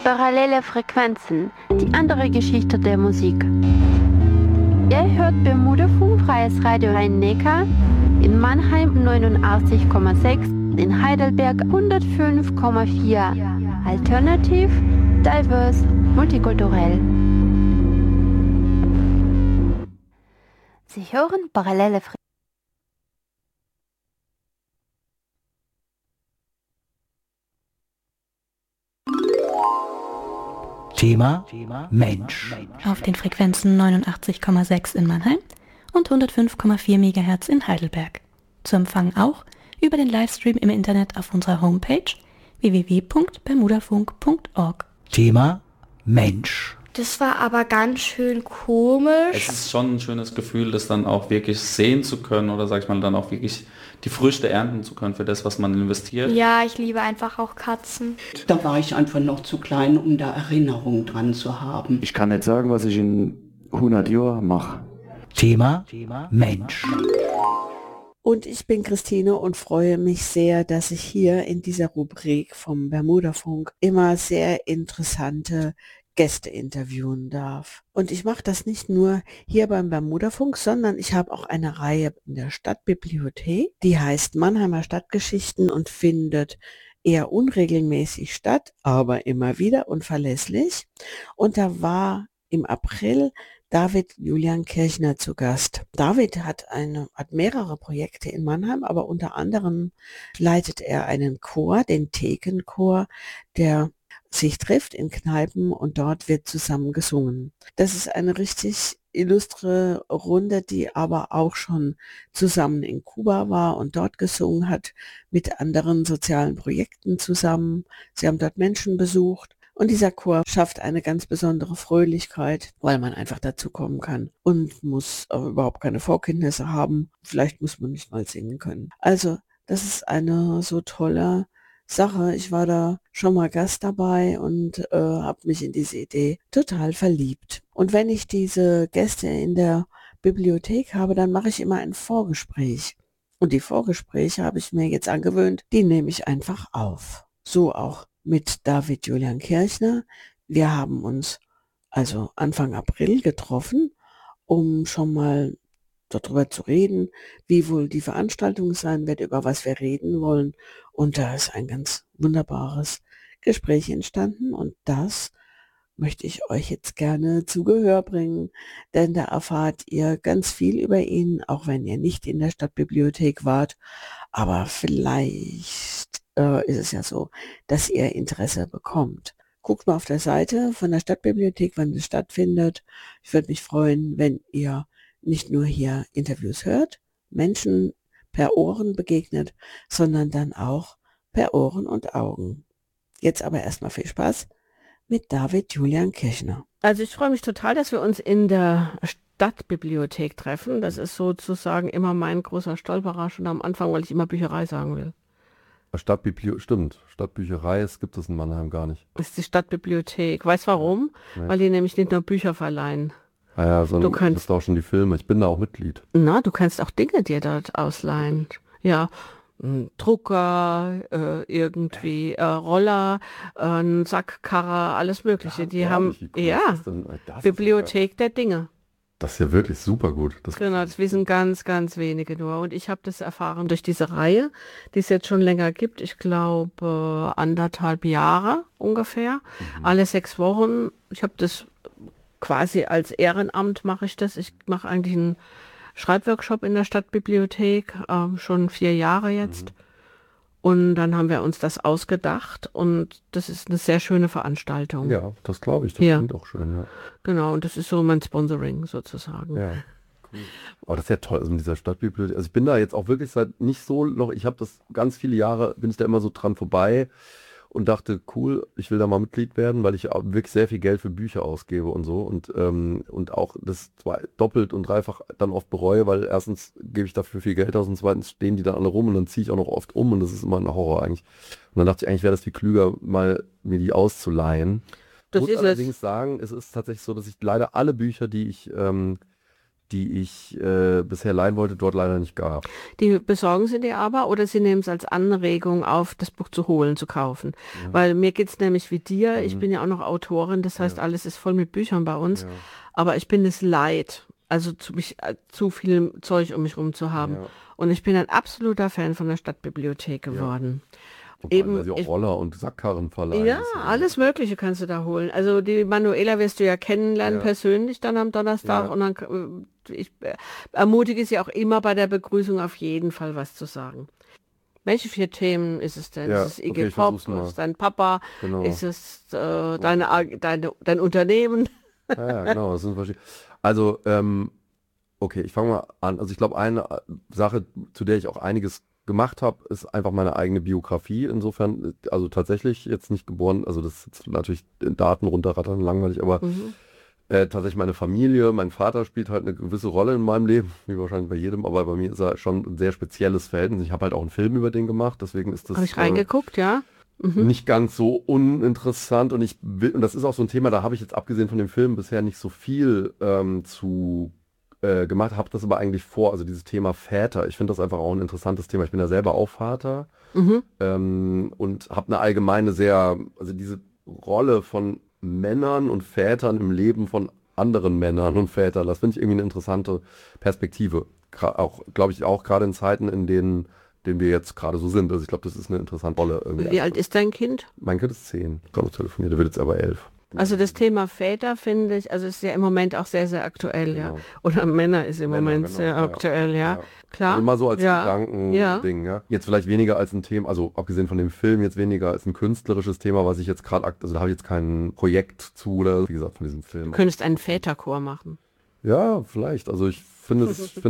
Parallele Frequenzen, die andere Geschichte der Musik. Ihr hört Bermudafunk, freies Radio Rhein-Neckar, in Mannheim 89,6, in Heidelberg 105,4. Alternativ, diverse, multikulturell. Sie hören Parallele Frequenzen. Thema Mensch. Auf den Frequenzen 89,6 in Mannheim und 105,4 MHz in Heidelberg. Zu empfangen auch über den Livestream im Internet auf unserer Homepage www.bermudafunk.org. Thema Mensch. Das war aber ganz schön komisch. Es ist schon ein schönes Gefühl, das dann auch wirklich sehen zu können oder sag ich mal dann auch wirklich die Früchte ernten zu können für das, was man investiert. Ja, ich liebe einfach auch Katzen. Da war ich einfach noch zu klein, um da Erinnerungen dran zu haben. Ich kann nicht sagen, was ich in 100 Jahren mache. Thema Mensch. Und ich bin Christine und freue mich sehr, dass ich hier in dieser Rubrik vom Bermudafunk immer sehr interessante Gäste interviewen darf. Und ich mache das nicht nur hier beim Bermudafunk, sondern ich habe auch eine Reihe in der Stadtbibliothek, die heißt Mannheimer Stadtgeschichten und findet eher unregelmäßig statt, aber immer wieder und verlässlich. Und da war im April David Julian Kirchner zu Gast. David hat mehrere Projekte in Mannheim, aber unter anderem leitet er einen Chor, den Thekenchor, der sich trifft in Kneipen und dort wird zusammen gesungen. Das ist eine richtig illustre Runde, die aber auch schon zusammen in Kuba war und dort gesungen hat, mit anderen sozialen Projekten zusammen. Sie haben dort Menschen besucht und dieser Chor schafft eine ganz besondere Fröhlichkeit, weil man einfach dazu kommen kann und muss überhaupt keine Vorkenntnisse haben. Vielleicht muss man nicht mal singen können. Also das ist eine so tolle Sache. Ich war da schon mal Gast dabei und habe mich in diese Idee total verliebt. Und wenn ich diese Gäste in der Bibliothek habe, dann mache ich immer ein Vorgespräch. Und die Vorgespräche habe ich mir jetzt angewöhnt, die nehme ich einfach auf. So auch mit David Julian Kirchner. Wir haben uns also Anfang April getroffen, um schon mal darüber zu reden, wie wohl die Veranstaltung sein wird, über was wir reden wollen. Und da ist ein ganz wunderbares Gespräch entstanden und das möchte ich euch jetzt gerne zu Gehör bringen, denn da erfahrt ihr ganz viel über ihn, auch wenn ihr nicht in der Stadtbibliothek wart. Aber vielleicht ist es ja so, dass ihr Interesse bekommt. Guckt mal auf der Seite von der Stadtbibliothek, wann es stattfindet. Ich würde mich freuen, wenn ihr nicht nur hier Interviews hört, Menschen per Ohren begegnet, sondern dann auch per Ohren und Augen. Jetzt aber erstmal viel Spaß mit David Julian Kirchner. Also ich freue mich total, dass wir uns in der Stadtbibliothek treffen. Das ist sozusagen immer mein großer Stolperer schon am Anfang, weil ich immer Bücherei sagen will. Stimmt. Stadtbücherei, es gibt es in Mannheim gar nicht. Das ist die Stadtbibliothek. Weißt warum? Nee. Weil die nämlich nicht nur Bücher verleihen. Ah ja, sondern das ist auch schon die Filme. Ich bin da auch Mitglied. Na, du kannst auch Dinge dir dort ausleihen. Ja, Drucker, irgendwie Roller, Sackkarre, alles Mögliche. Ja, die haben, Bibliothek der Dinge. Das ist ja wirklich super gut. Genau, das wissen ganz, ganz wenige nur. Und ich habe das erfahren durch diese Reihe, die es jetzt schon länger gibt. Ich glaube 1,5 Jahre ungefähr. Alle 6 Wochen. Ich habe das quasi als Ehrenamt mache ich das. Ich mache eigentlich einen Schreibworkshop in der Stadtbibliothek, schon 4 Jahre jetzt. Und dann haben wir uns das ausgedacht und das ist eine sehr schöne Veranstaltung. Ja, das glaube ich. Das klingt auch schön, ja. Genau, und das ist so mein Sponsoring sozusagen. Ja, cool. Aber das ist ja toll, also mit dieser Stadtbibliothek. Also ich bin da jetzt auch wirklich seit nicht so noch, ich habe das ganz viele Jahre, bin ich da immer so dran vorbei und dachte, cool, ich will da mal Mitglied werden, weil ich auch wirklich sehr viel Geld für Bücher ausgebe und so und auch das doppelt und dreifach dann oft bereue, weil erstens gebe ich dafür viel Geld aus und zweitens stehen die dann alle rum und dann ziehe ich auch noch oft um und das ist immer ein Horror eigentlich. Und dann dachte ich, eigentlich wäre das viel klüger, mal mir die auszuleihen. Das muss ist allerdings sagen, es ist tatsächlich so, dass ich leider alle Bücher, die die ich bisher leihen wollte, dort leider nicht gab. Die besorgen sie dir aber oder sie nehmen es als Anregung auf, das Buch zu holen, zu kaufen. Ja. Weil mir geht es nämlich wie dir, ich bin ja auch noch Autorin, das heißt, alles ist voll mit Büchern bei uns, aber ich bin es leid, also zu viel Zeug um mich rum zu haben. Ja. Und ich bin ein absoluter Fan von der Stadtbibliothek geworden. Ja. Eben, weil sie auch Roller und Sackkarren verleihen. Ja, alles Mögliche kannst du da holen. Also die Manuela wirst du ja kennenlernen persönlich dann am Donnerstag und dann ich ermutige sie auch immer bei der Begrüßung auf jeden Fall was zu sagen. Welche 4 Themen ist es denn? Ist es Iggy Pop? Ist es dein Papa? Genau. Ist es dein Unternehmen? Ja, genau, das sind verschiedene. Also, okay, ich fange mal an. Also ich glaube, eine Sache, zu der ich auch einiges gemacht habe, ist einfach meine eigene Biografie. Insofern, also tatsächlich jetzt nicht geboren, also das ist natürlich Daten runterrattern, langweilig, aber tatsächlich meine Familie, mein Vater spielt halt eine gewisse Rolle in meinem Leben, wie wahrscheinlich bei jedem, aber bei mir ist er schon ein sehr spezielles Verhältnis. Ich habe halt auch einen Film über den gemacht, deswegen ist das... Habe ich reingeguckt, ja. Nicht ganz so uninteressant und und das ist auch so ein Thema, da habe ich jetzt abgesehen von dem Film bisher nicht so viel zu gemacht, habe das aber eigentlich vor, also dieses Thema Väter, ich finde das einfach auch ein interessantes Thema. Ich bin ja selber auch Vater und habe eine allgemeine also diese Rolle von Männern und Vätern im Leben von anderen Männern und Vätern, das finde ich irgendwie eine interessante Perspektive. Auch, glaube ich, auch gerade in Zeiten, in denen wir jetzt gerade so sind. Also ich glaube, das ist eine interessante Rolle. Irgendwie. Wie alt ist dein Kind? Mein Kind ist 10. Ich habe telefoniert, der wird jetzt aber 11. Also das Thema Väter finde ich, also ist ja im Moment auch sehr, sehr aktuell, ja. Oder Männer ist im Moment sehr aktuell, ja. Klar. Also immer so als Gedankending, ja. Jetzt vielleicht weniger als ein Thema, also abgesehen von dem Film, jetzt weniger als ein künstlerisches Thema, was ich jetzt gerade, also da habe ich jetzt kein Projekt zu oder wie gesagt von diesem Film. Du könntest einen Väterchor machen. Ja, vielleicht. Also ich finde, das ist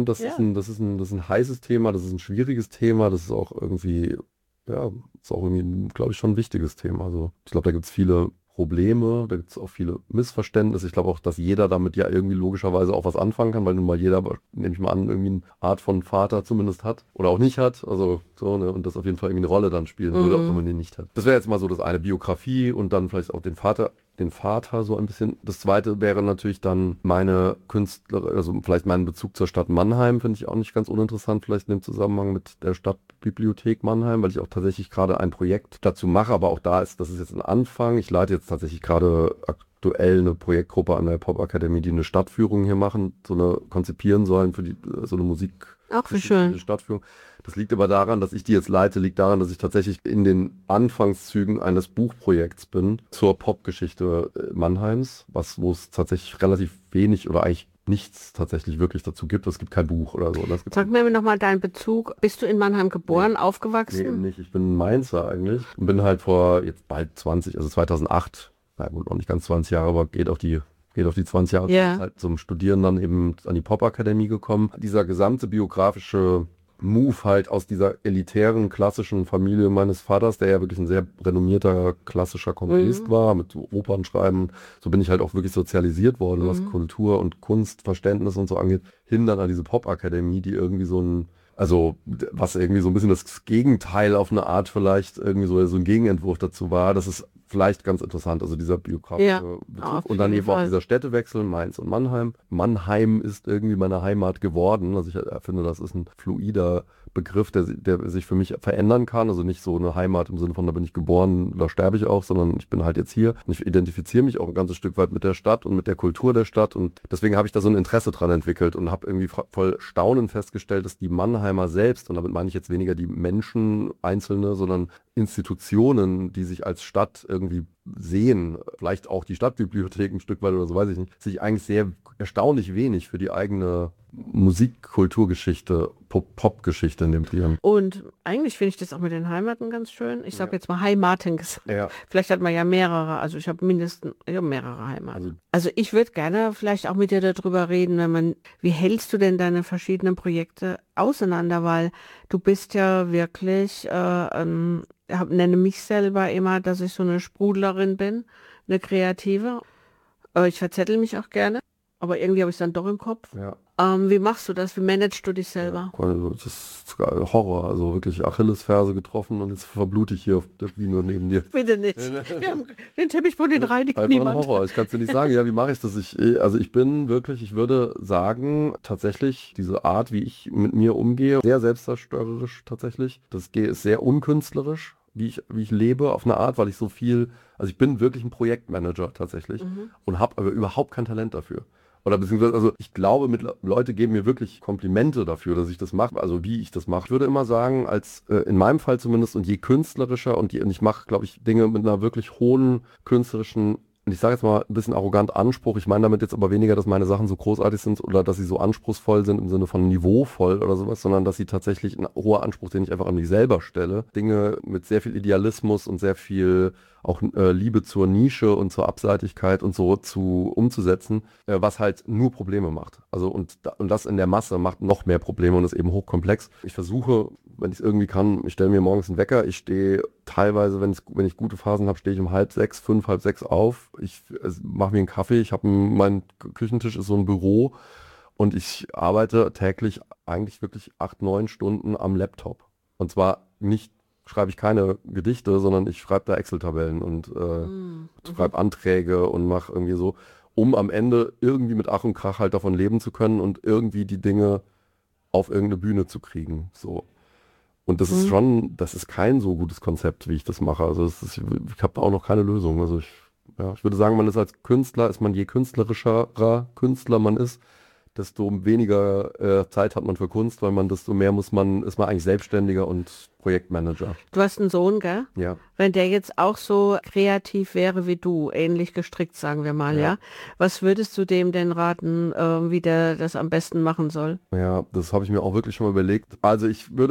ein heißes Thema, das ist ein schwieriges Thema, das ist auch irgendwie, ist auch irgendwie, glaube ich, schon ein wichtiges Thema. Also ich glaube, da gibt es viele Probleme, da gibt es auch viele Missverständnisse. Ich glaube auch, dass jeder damit ja irgendwie logischerweise auch was anfangen kann, weil nun mal jeder, nehme ich mal an, irgendwie eine Art von Vater zumindest hat oder auch nicht hat. Also so, ne, und das auf jeden Fall irgendwie eine Rolle dann spielen würde, auch wenn man den nicht hat. Das wäre jetzt mal so das eine, Biografie und dann vielleicht auch den Vater so ein bisschen. Das zweite wäre natürlich dann meine also vielleicht meinen Bezug zur Stadt Mannheim, finde ich auch nicht ganz uninteressant, vielleicht in dem Zusammenhang mit der Stadtbibliothek Mannheim, weil ich auch tatsächlich gerade ein Projekt dazu mache, aber auch das ist jetzt ein Anfang. Ich leite jetzt tatsächlich gerade aktuell eine Projektgruppe an der Popakademie, die eine Stadtführung hier machen, konzipieren sollen für so eine Musik. Ach, wie schön. Stadtführung. Das liegt aber daran, dass ich die jetzt leite, liegt daran, dass ich tatsächlich in den Anfangszügen eines Buchprojekts bin zur Popgeschichte Mannheims, wo es tatsächlich relativ wenig oder eigentlich nichts tatsächlich wirklich dazu gibt. Es gibt kein Buch oder so. Sag mir nochmal deinen Bezug. Bist du in Mannheim geboren, aufgewachsen? Nee, eben nicht. Ich bin Mainzer eigentlich und bin halt vor jetzt bald 2008, na gut, noch nicht ganz 20 Jahre, aber geht auf die 20 Jahre halt zum Studieren dann eben an die Popakademie gekommen. Dieser gesamte biografische Move halt aus dieser elitären, klassischen Familie meines Vaters, der ja wirklich ein sehr renommierter, klassischer Komponist war, mit so Opernschreiben. So bin ich halt auch wirklich sozialisiert worden, was Kultur und Kunstverständnis und so angeht, hin dann an diese Popakademie, die irgendwie was irgendwie so ein bisschen das Gegenteil auf eine Art vielleicht irgendwie so ein Gegenentwurf dazu war. Das ist vielleicht ganz interessant, also dieser biografische Bezug. Und dann eben auch dieser Städtewechsel, Mainz und Mannheim. Mannheim ist irgendwie meine Heimat geworden. Also ich finde, das ist ein fluider Begriff, der sich für mich verändern kann. Also nicht so eine Heimat im Sinne von, da bin ich geboren, da sterbe ich auch, sondern ich bin halt jetzt hier. Und ich identifiziere mich auch ein ganzes Stück weit mit der Stadt und mit der Kultur der Stadt. Und deswegen habe ich da so ein Interesse dran entwickelt und habe irgendwie voll Staunen festgestellt, dass die Mannheimer selbst, und damit meine ich jetzt weniger die Menschen, Einzelne, sondern Institutionen, die sich als Stadt irgendwie sehen, vielleicht auch die Stadtbibliothek ein Stück weit oder so, weiß ich nicht, sich eigentlich sehr erstaunlich wenig für die eigene Musik, Kulturgeschichte, Popgeschichte in dem Trier. Und eigentlich finde ich das auch mit den Heimaten ganz schön. Ich sage jetzt mal Heimaten gesagt. Ja. Vielleicht hat man ja mehrere, also ich habe mehrere Heimaten. Also ich würde gerne vielleicht auch mit dir darüber reden, wie hältst du denn deine verschiedenen Projekte auseinander, weil du bist ja wirklich, nenne mich selber immer, dass ich so eine Sprudlerin bin, eine Kreative. Ich verzettel mich auch gerne. aber irgendwie habe ich es dann doch im Kopf. Ja. Wie machst du das? Wie managst du dich selber? Also, das ist Horror, also wirklich Achillesferse getroffen und jetzt verblute ich hier auf der Bühne neben dir. Bitte nicht. Wir haben den Teppichboden reinigt Einfach niemand. ein Horror, ich kann es dir nicht sagen. Ja, wie mache ich das? Ich bin wirklich, ich würde sagen, tatsächlich diese Art, wie ich mit mir umgehe, sehr selbstzerstörerisch tatsächlich. Das ist sehr unkünstlerisch, wie ich lebe auf eine Art, weil ich so viel, also ich bin wirklich ein Projektmanager tatsächlich und habe aber überhaupt kein Talent dafür. Oder beziehungsweise, also ich glaube, Leute geben mir wirklich Komplimente dafür, dass ich das mache, also wie ich das mache. Ich würde immer sagen, als in meinem Fall zumindest, und je künstlerischer und ich mache, glaube ich, Dinge mit einer wirklich hohen künstlerischen, und ich sage jetzt mal ein bisschen arrogant Anspruch, ich meine damit jetzt aber weniger, dass meine Sachen so großartig sind oder dass sie so anspruchsvoll sind im Sinne von niveauvoll oder sowas, sondern dass sie tatsächlich ein hoher Anspruch, den ich einfach an mich selber stelle, Dinge mit sehr viel Idealismus und sehr viel auch Liebe zur Nische und zur Abseitigkeit und so umzusetzen, was halt nur Probleme macht. Also und das in der Masse macht noch mehr Probleme und ist eben hochkomplex. Ich versuche, wenn ich es irgendwie kann, ich stelle mir morgens einen Wecker, ich stehe teilweise, wenn ich gute Phasen habe, stehe ich um 5:30, 5:30 auf, ich mache mir einen Kaffee, mein Küchentisch ist so ein Büro und ich arbeite täglich eigentlich wirklich 8-9 Stunden am Laptop. Und zwar schreibe ich keine Gedichte, sondern ich schreibe da Excel-Tabellen und schreibe Anträge und mache irgendwie so, um am Ende irgendwie mit Ach und Krach halt davon leben zu können und irgendwie die Dinge auf irgendeine Bühne zu kriegen. So. Und das ist das ist kein so gutes Konzept, wie ich das mache. Also ich habe da auch noch keine Lösung. Also ich würde sagen, man ist als Künstler, je künstlerischerer Künstler man ist, desto weniger Zeit hat man für Kunst, weil desto mehr ist man eigentlich Selbstständiger und Projektmanager. Du hast einen Sohn, gell? Ja. Wenn der jetzt auch so kreativ wäre wie du, ähnlich gestrickt, sagen wir mal, ja? Was würdest du dem denn raten, wie der das am besten machen soll? Ja, das habe ich mir auch wirklich schon mal überlegt. Also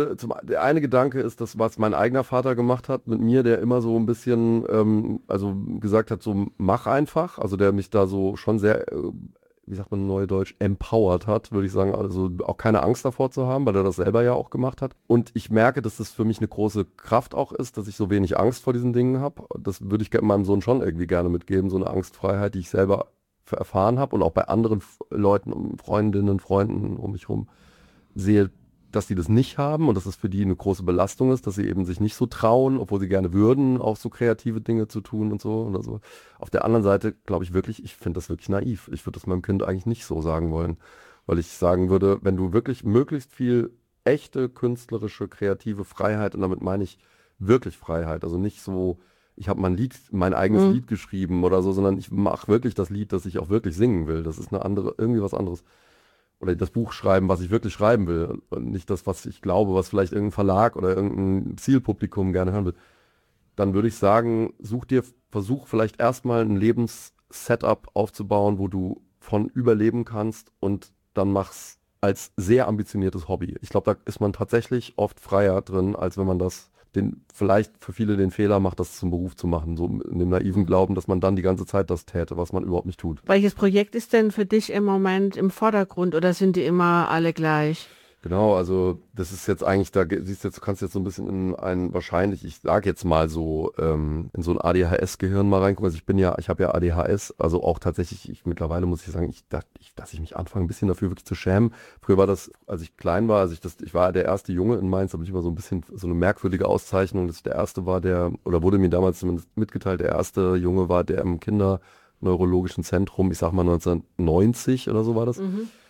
der eine Gedanke ist, das, was mein eigener Vater gemacht hat mit mir, der immer so ein bisschen, also gesagt hat, so mach einfach, also der mich da so schon sehr wie sagt man neudeutsch, empowered hat, würde ich sagen, also auch keine Angst davor zu haben, weil er das selber ja auch gemacht hat. Und ich merke, dass das für mich eine große Kraft auch ist, dass ich so wenig Angst vor diesen Dingen habe. Das würde ich meinem Sohn schon irgendwie gerne mitgeben, so eine Angstfreiheit, die ich selber erfahren habe und auch bei anderen Leuten, Freundinnen, Freunden um mich herum sehe, dass die das nicht haben und dass es für die eine große Belastung ist, dass sie eben sich nicht so trauen, obwohl sie gerne würden, auch so kreative Dinge zu tun und so. Und also. Auf der anderen Seite glaube ich wirklich, ich finde das wirklich naiv. Ich würde das meinem Kind eigentlich nicht so sagen wollen, weil ich sagen würde, wenn du wirklich möglichst viel echte künstlerische, kreative Freiheit, und damit meine ich wirklich Freiheit, also nicht so, ich habe mein eigenes Lied geschrieben oder so, sondern ich mache wirklich das Lied, das ich auch wirklich singen will. Das ist irgendwie was anderes. Oder das Buch schreiben, was ich wirklich schreiben will. Und nicht das, was ich glaube, was vielleicht irgendein Verlag oder irgendein Zielpublikum gerne hören will. Dann würde ich sagen, versuch vielleicht erstmal ein Lebenssetup aufzubauen, wo du von überleben kannst und dann mach's als sehr ambitioniertes Hobby. Ich glaube, da ist man tatsächlich oft freier drin, als wenn man vielleicht für viele den Fehler macht, das zum Beruf zu machen, so in dem naiven Glauben, dass man dann die ganze Zeit das täte, was man überhaupt nicht tut. Welches Projekt ist denn für dich im Moment im Vordergrund oder sind die immer alle gleich? Genau, also das ist jetzt eigentlich, du kannst jetzt so ein bisschen ich sage jetzt mal so, in so ein ADHS-Gehirn mal reingucken. Also ich habe ja ADHS, also auch tatsächlich, mittlerweile muss ich sagen, dass ich mich anfange, ein bisschen dafür wirklich zu schämen. Früher war das, als ich klein war, ich war der erste Junge in Mainz, da habe ich immer so ein bisschen so eine merkwürdige Auszeichnung, dass ich der erste war, oder wurde mir damals zumindest mitgeteilt, der erste Junge war, der im Kinderneurologischen Zentrum, ich sag mal 1990 oder so war das,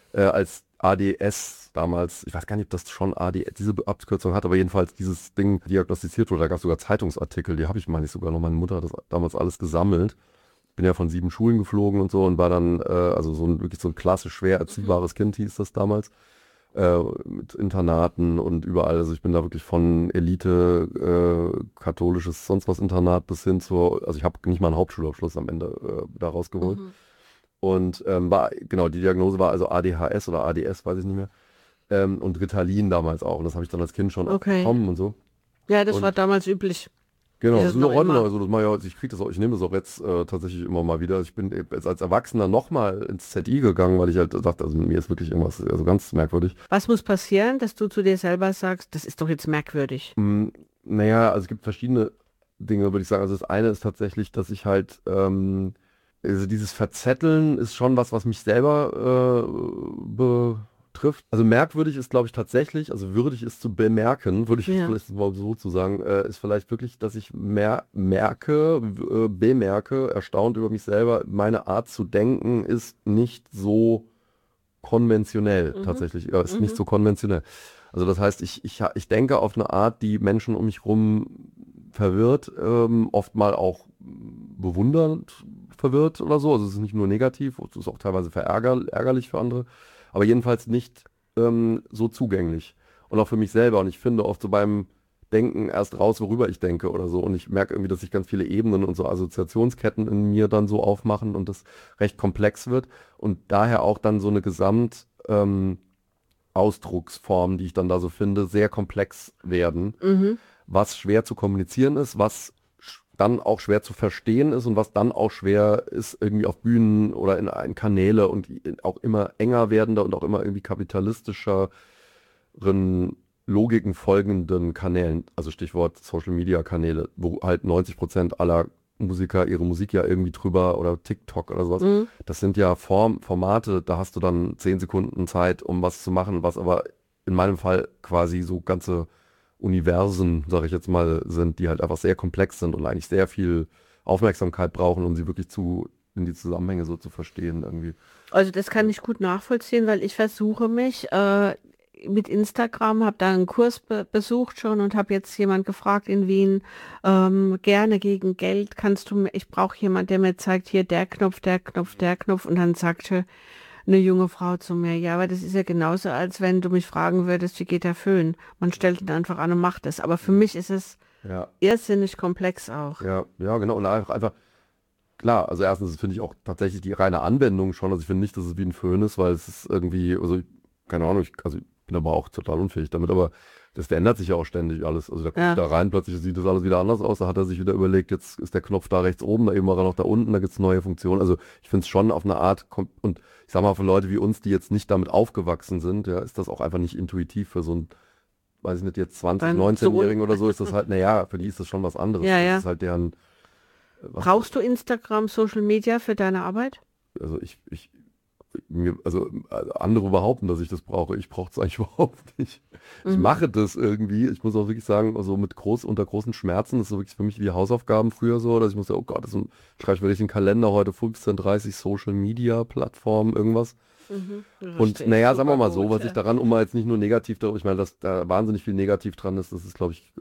als ADS damals, ich weiß gar nicht, ob das schon ADS, diese Abkürzung hat, aber jedenfalls dieses Ding diagnostiziert wurde, da gab es sogar Zeitungsartikel, die habe ich, meine ich, sogar noch, meine Mutter hat das damals alles gesammelt. Bin ja von 7 Schulen geflogen und so und war dann, wirklich so ein klassisch schwer erziehbares Kind hieß das damals, mit Internaten und überall, also ich bin da wirklich von Elite, katholisches, sonst was Internat bis hin also ich habe nicht mal einen Hauptschulabschluss am Ende da rausgeholt. Und die Diagnose war also ADHS oder ADS, weiß ich nicht mehr. Und Ritalin damals auch. Und das habe ich dann als Kind schon bekommen und so. Ja, das war damals üblich. Genau, das ist noch heute noch. Also ich nehme das auch jetzt tatsächlich immer mal wieder. Ich bin jetzt als Erwachsener nochmal ins ZI gegangen, weil ich halt dachte, also mit mir ist wirklich irgendwas ganz merkwürdig. Was muss passieren, dass du zu dir selber sagst, das ist doch jetzt merkwürdig? Naja, also es gibt verschiedene Dinge, würde ich sagen. Also das eine ist tatsächlich, dass ich halt also dieses Verzetteln ist schon was mich selber betrifft. Also merkwürdig ist, glaube ich, tatsächlich, also würdig ist zu bemerken, würde ich vielleicht mal so zu sagen, ist vielleicht wirklich, dass ich bemerke, erstaunt über mich selber, meine Art zu denken ist nicht so konventionell tatsächlich. Ist nicht so konventionell. Also das heißt, ich denke auf eine Art, die Menschen um mich rum verwirrt, oft mal auch bewundernd verwirrt oder so. Also es ist nicht nur negativ, es ist auch teilweise ärgerlich für andere, aber jedenfalls nicht so zugänglich. Und auch für mich selber. Und ich finde oft so beim Denken erst raus, worüber ich denke oder so. Und ich merke irgendwie, dass sich ganz viele Ebenen und so Assoziationsketten in mir dann so aufmachen und das recht komplex wird. Und daher auch dann so eine Ausdrucksform, die ich dann da so finde, sehr komplex werden, was schwer zu kommunizieren ist, was dann auch schwer zu verstehen ist und was dann auch schwer ist, irgendwie auf Bühnen oder in Kanäle und auch immer enger werdender und auch immer irgendwie kapitalistischeren Logiken folgenden Kanälen, also Stichwort Social Media Kanäle, wo halt 90% aller Musiker ihre Musik ja irgendwie drüber oder TikTok oder sowas. Das sind ja Formate, da hast du dann 10 Sekunden Zeit, um was zu machen, was aber in meinem Fall quasi so ganze Universen, sage ich jetzt mal, sind, die halt einfach sehr komplex sind und eigentlich sehr viel Aufmerksamkeit brauchen, um sie wirklich in die Zusammenhänge so zu verstehen irgendwie. Also das kann ich gut nachvollziehen, weil ich versuche mich mit Instagram, habe da einen Kurs besucht schon und habe jetzt jemand gefragt in Wien, gerne gegen Geld, ich brauche jemand, der mir zeigt, hier der Knopf, der Knopf, der Knopf, und dann sagte eine junge Frau zu mir, ja, aber das ist ja genauso, als wenn du mich fragen würdest, wie geht der Föhn? Man stellt ihn einfach an und macht es. Aber für mich ist es irrsinnig komplex auch. Ja, genau. Und einfach klar, also erstens finde ich auch tatsächlich die reine Anwendung schon, also ich finde nicht, dass es wie ein Föhn ist, weil es ist irgendwie, also keine Ahnung, ich bin aber auch total unfähig damit, aber das ändert sich ja auch ständig alles. Also da guckt da rein, plötzlich sieht das alles wieder anders aus, da hat er sich wieder überlegt, jetzt ist der Knopf da rechts oben, da eben war er noch da unten, da gibt es neue Funktionen. Also ich finde es schon auf eine Art, und ich sag mal, für Leute wie uns, die jetzt nicht damit aufgewachsen sind, ja, ist das auch einfach nicht intuitiv für so ein, weiß ich nicht, jetzt 20, 19-Jährigen oder so, ist das halt, naja, für die ist das schon was anderes. Das ist halt deren... Brauchst du Instagram, Social Media für deine Arbeit? Also andere behaupten, dass ich das brauche. Ich brauche es eigentlich überhaupt nicht. Ich mache das irgendwie. Ich muss auch wirklich sagen, also unter großen Schmerzen, das ist so wirklich für mich wie Hausaufgaben früher so, dass ich muss ja, oh Gott, schreibe ich wirklich den Kalender heute 15:30 Social Media Plattform, irgendwas. Und naja, sagen wir mal so, was ich daran, um mal jetzt nicht nur negativ darüber, ich meine, dass da wahnsinnig viel negativ dran ist, das ist, glaube ich,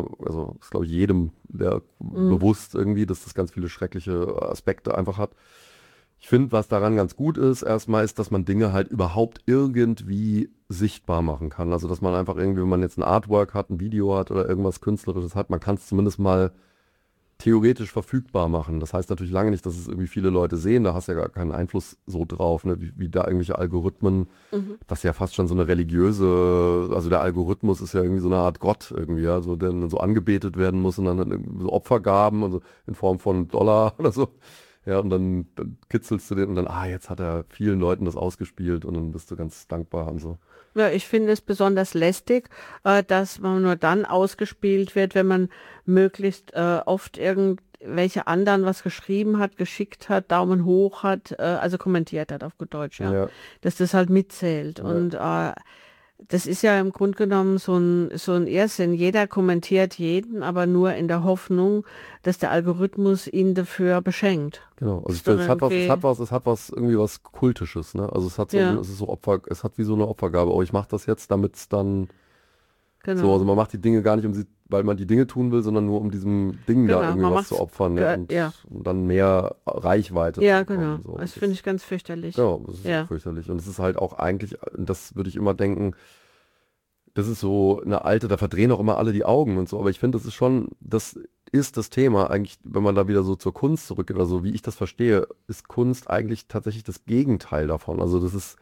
jedem bewusst irgendwie, dass das ganz viele schreckliche Aspekte einfach hat. Ich finde, was daran ganz gut ist, erstmal ist, dass man Dinge halt überhaupt irgendwie sichtbar machen kann. Also, dass man einfach irgendwie, wenn man jetzt ein Artwork hat, ein Video hat oder irgendwas Künstlerisches hat, man kann es zumindest mal theoretisch verfügbar machen. Das heißt natürlich lange nicht, dass es irgendwie viele Leute sehen, da hast du ja gar keinen Einfluss so drauf, ne? Wie da irgendwelche Algorithmen, das ist ja fast schon so eine religiöse, also der Algorithmus ist ja irgendwie so eine Art Gott irgendwie, ja, so, der so angebetet werden muss und dann so Opfergaben, also in Form von $, oder so. Ja, und dann kitzelst du den und dann, jetzt hat er vielen Leuten das ausgespielt und dann bist du ganz dankbar und so. Ja, ich finde es besonders lästig, dass man nur dann ausgespielt wird, wenn man möglichst oft irgendwelche anderen was geschrieben hat, geschickt hat, Daumen hoch hat, also kommentiert hat auf gut Deutsch, dass das halt mitzählt. Und das ist ja im Grunde genommen so ein Irrsinn. Jeder kommentiert jeden, aber nur in der Hoffnung, dass der Algorithmus ihn dafür beschenkt. Genau, also ich finde, es hat was irgendwie was Kultisches, ne? Also es hat es hat wie so eine Opfergabe. Oh, ich mache das jetzt, damit es dann so, also man macht die Dinge gar nicht, weil man die Dinge tun will, sondern nur um diesem Ding da irgendwie was zu opfern, ne? Und dann mehr Reichweite zu bekommen, so. Das finde ich ganz fürchterlich. Ja, das ist fürchterlich. Und es ist halt auch eigentlich, das würde ich immer denken, das ist so eine alte, da verdrehen auch immer alle die Augen und so, aber ich finde, das ist das Thema eigentlich, wenn man da wieder so zur Kunst zurückgeht oder so, wie ich das verstehe, ist Kunst eigentlich tatsächlich das Gegenteil davon. Also das ist,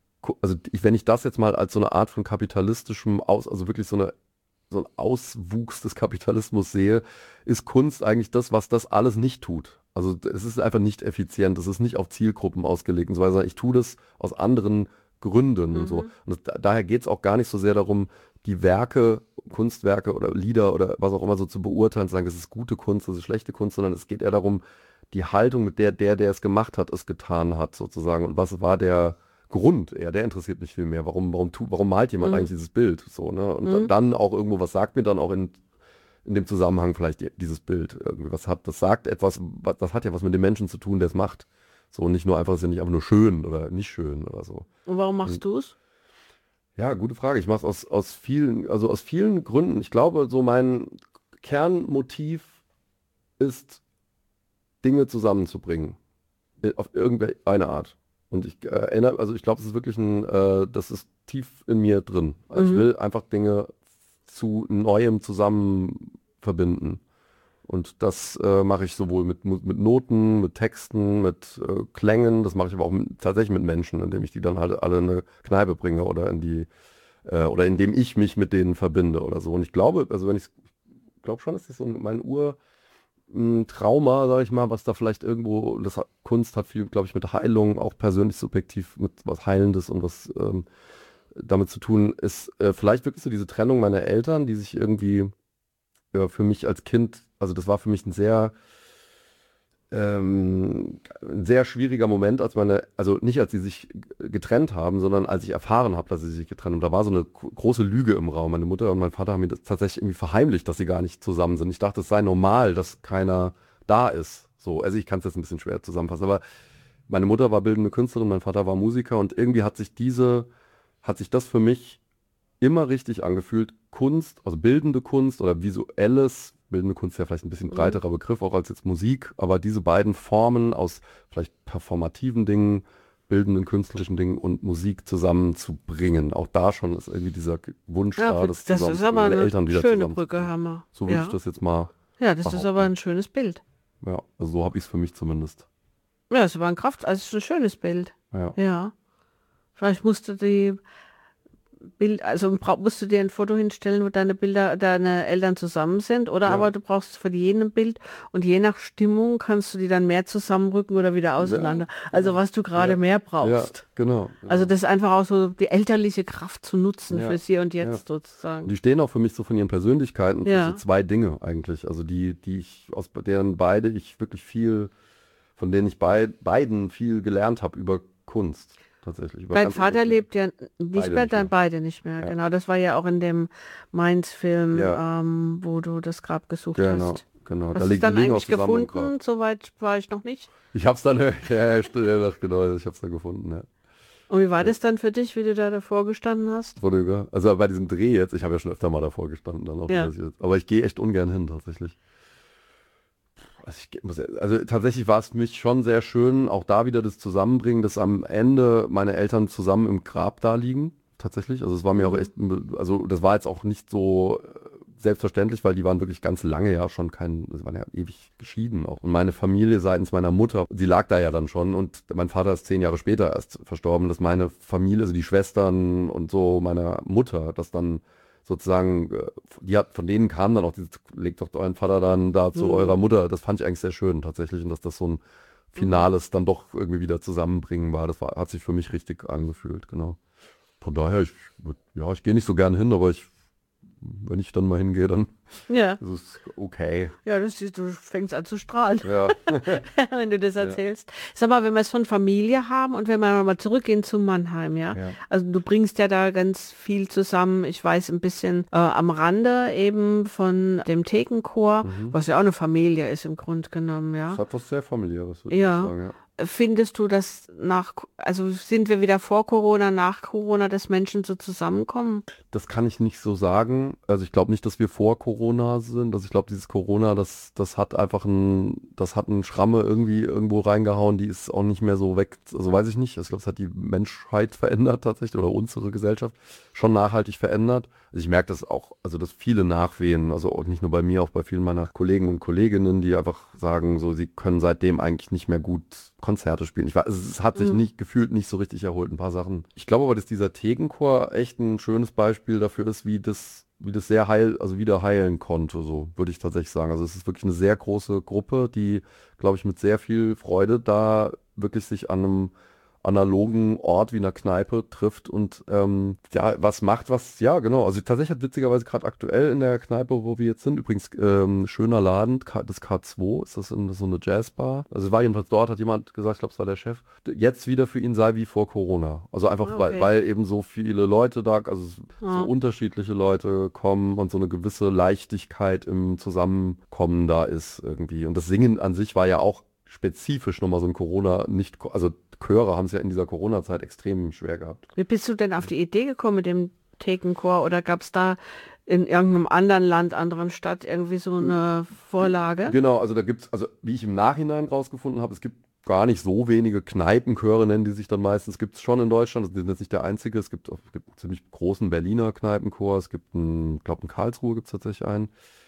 wenn ich das jetzt mal als so eine Art von kapitalistischem also wirklich so ein Auswuchs des Kapitalismus sehe, ist Kunst eigentlich das, was das alles nicht tut. Also es ist einfach nicht effizient, es ist nicht auf Zielgruppen ausgelegt und so weiter. Ich tue das aus anderen Gründen und so. Und daher geht es auch gar nicht so sehr darum, die Werke, Kunstwerke oder Lieder oder was auch immer so zu beurteilen, zu sagen, das ist gute Kunst, das ist schlechte Kunst, sondern es geht eher darum, die Haltung, mit der es gemacht hat, es getan hat sozusagen. Und was war der Grund eher, der interessiert mich viel mehr. Warum malt jemand eigentlich dieses Bild? So, ne? Und dann auch irgendwo, was sagt mir dann auch in dem Zusammenhang vielleicht dieses Bild? Irgendwie, das sagt etwas, das hat ja was mit dem Menschen zu tun, der es macht. So, nicht nur einfach, ist ja nicht einfach nur schön oder nicht schön oder so. Und warum machst du es? Ja, gute Frage. Ich mache es aus vielen Gründen. Ich glaube, so mein Kernmotiv ist, Dinge zusammenzubringen. Auf irgendeine Art. Und ich glaube, es ist wirklich das ist tief in mir drin. Also ich will einfach Dinge zu Neuem zusammen verbinden. Und das mache ich sowohl mit Noten, mit Texten, mit Klängen, das mache ich aber auch tatsächlich mit Menschen, indem ich die dann halt alle in eine Kneipe bringe oder oder indem ich mich mit denen verbinde oder so. Und ich glaube, glaube schon, ist das so mein Trauma, sage ich mal, was da vielleicht irgendwo, Kunst hat viel, glaube ich, mit Heilung, auch persönlich subjektiv, mit was Heilendes und was damit zu tun, ist vielleicht wirklich so diese Trennung meiner Eltern, die sich irgendwie für mich als Kind, also das war für mich ein sehr schwieriger Moment, also nicht als sie sich getrennt haben, sondern als ich erfahren habe, dass sie sich getrennt haben. Da war so eine große Lüge im Raum. Meine Mutter und mein Vater haben mir das tatsächlich irgendwie verheimlicht, dass sie gar nicht zusammen sind. Ich dachte, es sei normal, dass keiner da ist. So, also ich kann es jetzt ein bisschen schwer zusammenfassen, aber meine Mutter war bildende Künstlerin, mein Vater war Musiker und irgendwie hat sich das für mich immer richtig angefühlt. Kunst, also bildende Kunst oder bildende Kunst ist ja vielleicht ein bisschen breiterer Begriff, auch als jetzt Musik, aber diese beiden Formen aus vielleicht performativen Dingen, bildenden künstlerischen Dingen und Musik zusammenzubringen. Auch da schon ist irgendwie dieser Wunsch da, das ist aber eine Eltern wieder schöne Brücke, Hammer. So würde ich das jetzt mal ist aber ein schönes Bild. Ja, also so habe ich es für mich zumindest. Ja, es war ein es ist ein schönes Bild. Ja. Vielleicht musst du musst du dir ein Foto hinstellen, wo deine Eltern zusammen sind, oder aber du brauchst von jedem Bild und je nach Stimmung kannst du die dann mehr zusammenrücken oder wieder auseinander. Also was du gerade mehr brauchst. Ja, genau. Also das ist einfach auch so die elterliche Kraft zu nutzen fürs Hier und Jetzt sozusagen. Und die stehen auch für mich so von ihren Persönlichkeiten für so zwei Dinge eigentlich. Also die ich von denen ich beiden viel gelernt habe über Kunst. Tatsächlich. Dein Vater lebt ja nicht mehr, beide nicht mehr. Ja. Genau, das war ja auch in dem Mainz-Film, wo du das Grab gesucht hast. Genau. Hast du es dann eigentlich gefunden? Soweit war ich noch nicht. Ich habe es dann, genau, ich habe es dann gefunden, ja. Und wie war das dann für dich, wie du da davor gestanden hast? Also bei diesem Dreh jetzt, ich habe ja schon öfter mal davor gestanden, dann auch aber ich gehe echt ungern hin, tatsächlich. Also tatsächlich war es für mich schon sehr schön, auch da wieder das Zusammenbringen, dass am Ende meine Eltern zusammen im Grab da liegen, tatsächlich. Also es war mir auch echt, also das war jetzt auch nicht so selbstverständlich, weil die waren wirklich ganz lange sie waren ja ewig geschieden auch. Und meine Familie seitens meiner Mutter, sie lag da ja dann schon und mein Vater ist 10 Jahre später erst verstorben, dass meine Familie, also die Schwestern und so meiner Mutter, das dann sozusagen, von denen kam dann auch dieses, legt doch euren Vater dann da zu eurer Mutter. Das fand ich eigentlich sehr schön tatsächlich und dass das so ein finales dann doch irgendwie wieder zusammenbringen war. Hat sich für mich richtig angefühlt, genau. Von daher, ich gehe nicht so gern hin, aber wenn ich dann mal hingehe, dann ist es okay. Ja, du fängst an zu strahlen, ja. wenn du das erzählst. Sag mal, wenn wir es von Familie haben und wenn wir mal zurückgehen zu Mannheim, also du bringst ja da ganz viel zusammen, ich weiß ein bisschen am Rande eben von dem Thekenchor, was ja auch eine Familie ist im Grunde genommen, ja. Das hat was sehr Familiäres, würde ich sagen, ja. Findest du, dass sind wir wieder vor Corona, nach Corona, dass Menschen so zusammenkommen? Das kann ich nicht so sagen. Also ich glaube nicht, dass wir vor Corona sind. Also ich glaube, dieses Corona, das hat einfach das hat eine Schramme irgendwo reingehauen, die ist auch nicht mehr so weg. Also weiß ich nicht. Ich glaube, es hat die Menschheit verändert tatsächlich oder unsere Gesellschaft schon nachhaltig verändert. Also ich merke das auch, also dass viele Nachwehen, also auch nicht nur bei mir, auch bei vielen meiner Kollegen und Kolleginnen, die einfach sagen, so sie können seitdem eigentlich nicht mehr gut Konzerte spielen. Es hat sich gefühlt nicht so richtig erholt, ein paar Sachen. Ich glaube aber, dass dieser Thekenchor echt ein schönes Beispiel dafür ist, wie das sehr wieder heilen konnte, so würde ich tatsächlich sagen. Also es ist wirklich eine sehr große Gruppe, die, glaube ich, mit sehr viel Freude da wirklich sich an analogen Ort wie einer Kneipe trifft und was macht, ja genau, also tatsächlich hat witzigerweise gerade aktuell in der Kneipe, wo wir jetzt sind, übrigens schöner Laden, das K2, ist das so eine Jazzbar, also war jedenfalls dort, hat jemand gesagt, ich glaube es war der Chef, jetzt wieder für ihn sei wie vor Corona, also einfach weil eben so viele Leute da, also so unterschiedliche Leute kommen und so eine gewisse Leichtigkeit im Zusammenkommen da ist irgendwie und das Singen an sich war ja auch spezifisch nochmal so ein Corona, also Chöre haben es ja in dieser Corona-Zeit extrem schwer gehabt. Wie bist du denn auf die Idee gekommen mit dem Thekenchor oder gab es da in irgendeinem anderen Land, anderen Stadt irgendwie so eine Vorlage? Genau, also da gibt es, also wie ich im Nachhinein rausgefunden habe, es gibt gar nicht so wenige Kneipenchöre, nennen die sich dann meistens, gibt es schon in Deutschland, das ist jetzt nicht der einzige, es gibt einen ziemlich großen Berliner Kneipenchor, es gibt ich glaube in Karlsruhe gibt es tatsächlich einen.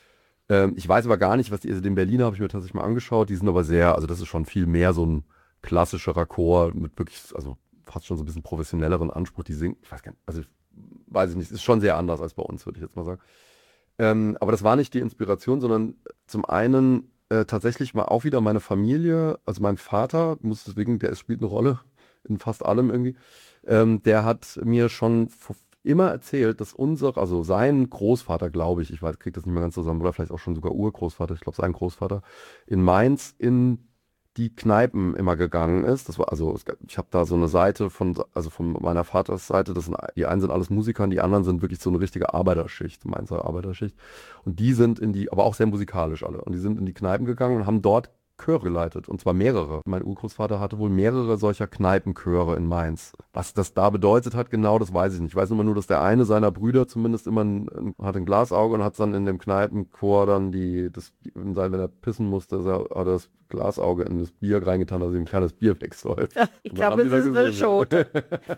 Ich weiß aber gar nicht, also den Berliner habe ich mir tatsächlich mal angeschaut, die sind aber sehr, also das ist schon viel mehr so ein klassischerer Chor mit wirklich, also fast schon so ein bisschen professionelleren Anspruch, die singen, ich weiß gar nicht, also weiß ich nicht, ist schon sehr anders als bei uns, würde ich jetzt mal sagen. Aber das war nicht die Inspiration, sondern zum einen tatsächlich mal auch wieder meine Familie, also mein Vater, der spielt eine Rolle in fast allem irgendwie, der hat mir schon immer erzählt, dass also sein Großvater, glaube ich kriege das nicht mehr ganz zusammen, oder vielleicht auch schon sogar Urgroßvater, ich glaube sein Großvater, in Mainz in die Kneipen immer gegangen ist. Das war, also ich habe da so eine Seite von meiner Vaters Seite, die einen sind alles Musiker und die anderen sind wirklich so eine richtige Arbeiterschicht, Mainzer Arbeiterschicht. Und die sind aber auch sehr musikalisch alle. Und die sind in die Kneipen gegangen und haben dort Chöre geleitet, und zwar mehrere. Mein Urgroßvater hatte wohl mehrere solcher Kneipenchöre in Mainz. Was das da bedeutet hat, genau, das weiß ich nicht. Ich weiß immer nur, dass der eine seiner Brüder zumindest immer hat ein Glasauge und hat dann in dem Kneipenchor dann wenn er pissen musste, hat er das Glasauge in das Bier reingetan, dass ihm ein kleines Bier wegsäuft. Ich glaube, das ist eine Schote.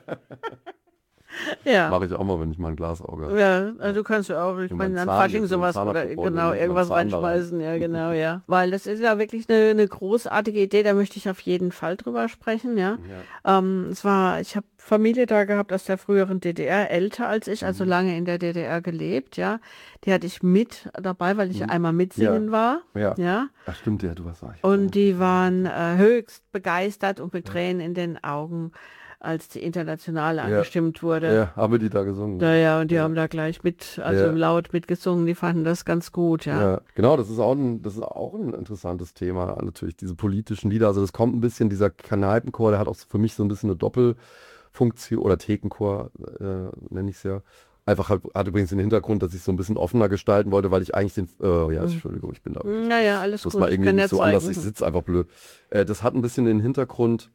Ja. Mache ich auch mal, wenn ich mal ein Glasauge habe. Ja, also du kannst ja auch, ich meine, an Fasching sowas oder genau, irgendwas reinschmeißen, ja genau, ja. Weil das ist ja wirklich eine großartige Idee, da möchte ich auf jeden Fall drüber sprechen, ja. Ich habe Familie da gehabt aus der früheren DDR, älter als ich, also lange in der DDR gelebt, ja. Die hatte ich mit dabei, weil ich einmal mitsingen war. Ja. Ach stimmt, ja, du warst da. Und die waren höchst begeistert und mit Tränen in den Augen, als die Internationale angestimmt wurde. Ja, haben die da gesungen. Ja, und die haben da gleich laut mitgesungen, die fanden das ganz gut, ja. Genau, das ist auch ein interessantes Thema, natürlich, diese politischen Lieder. Also das kommt ein bisschen, dieser Kneipenchor, der hat auch für mich so ein bisschen eine Doppelfunktion, oder Thekenchor, nenne ich es ja. Einfach hat übrigens den Hintergrund, dass ich so ein bisschen offener gestalten wollte, weil ich eigentlich Entschuldigung, ich bin da. Naja, alles gut. Das mal irgendwie nicht so anders, ich sitze einfach blöd. Das hat ein bisschen den Hintergrund,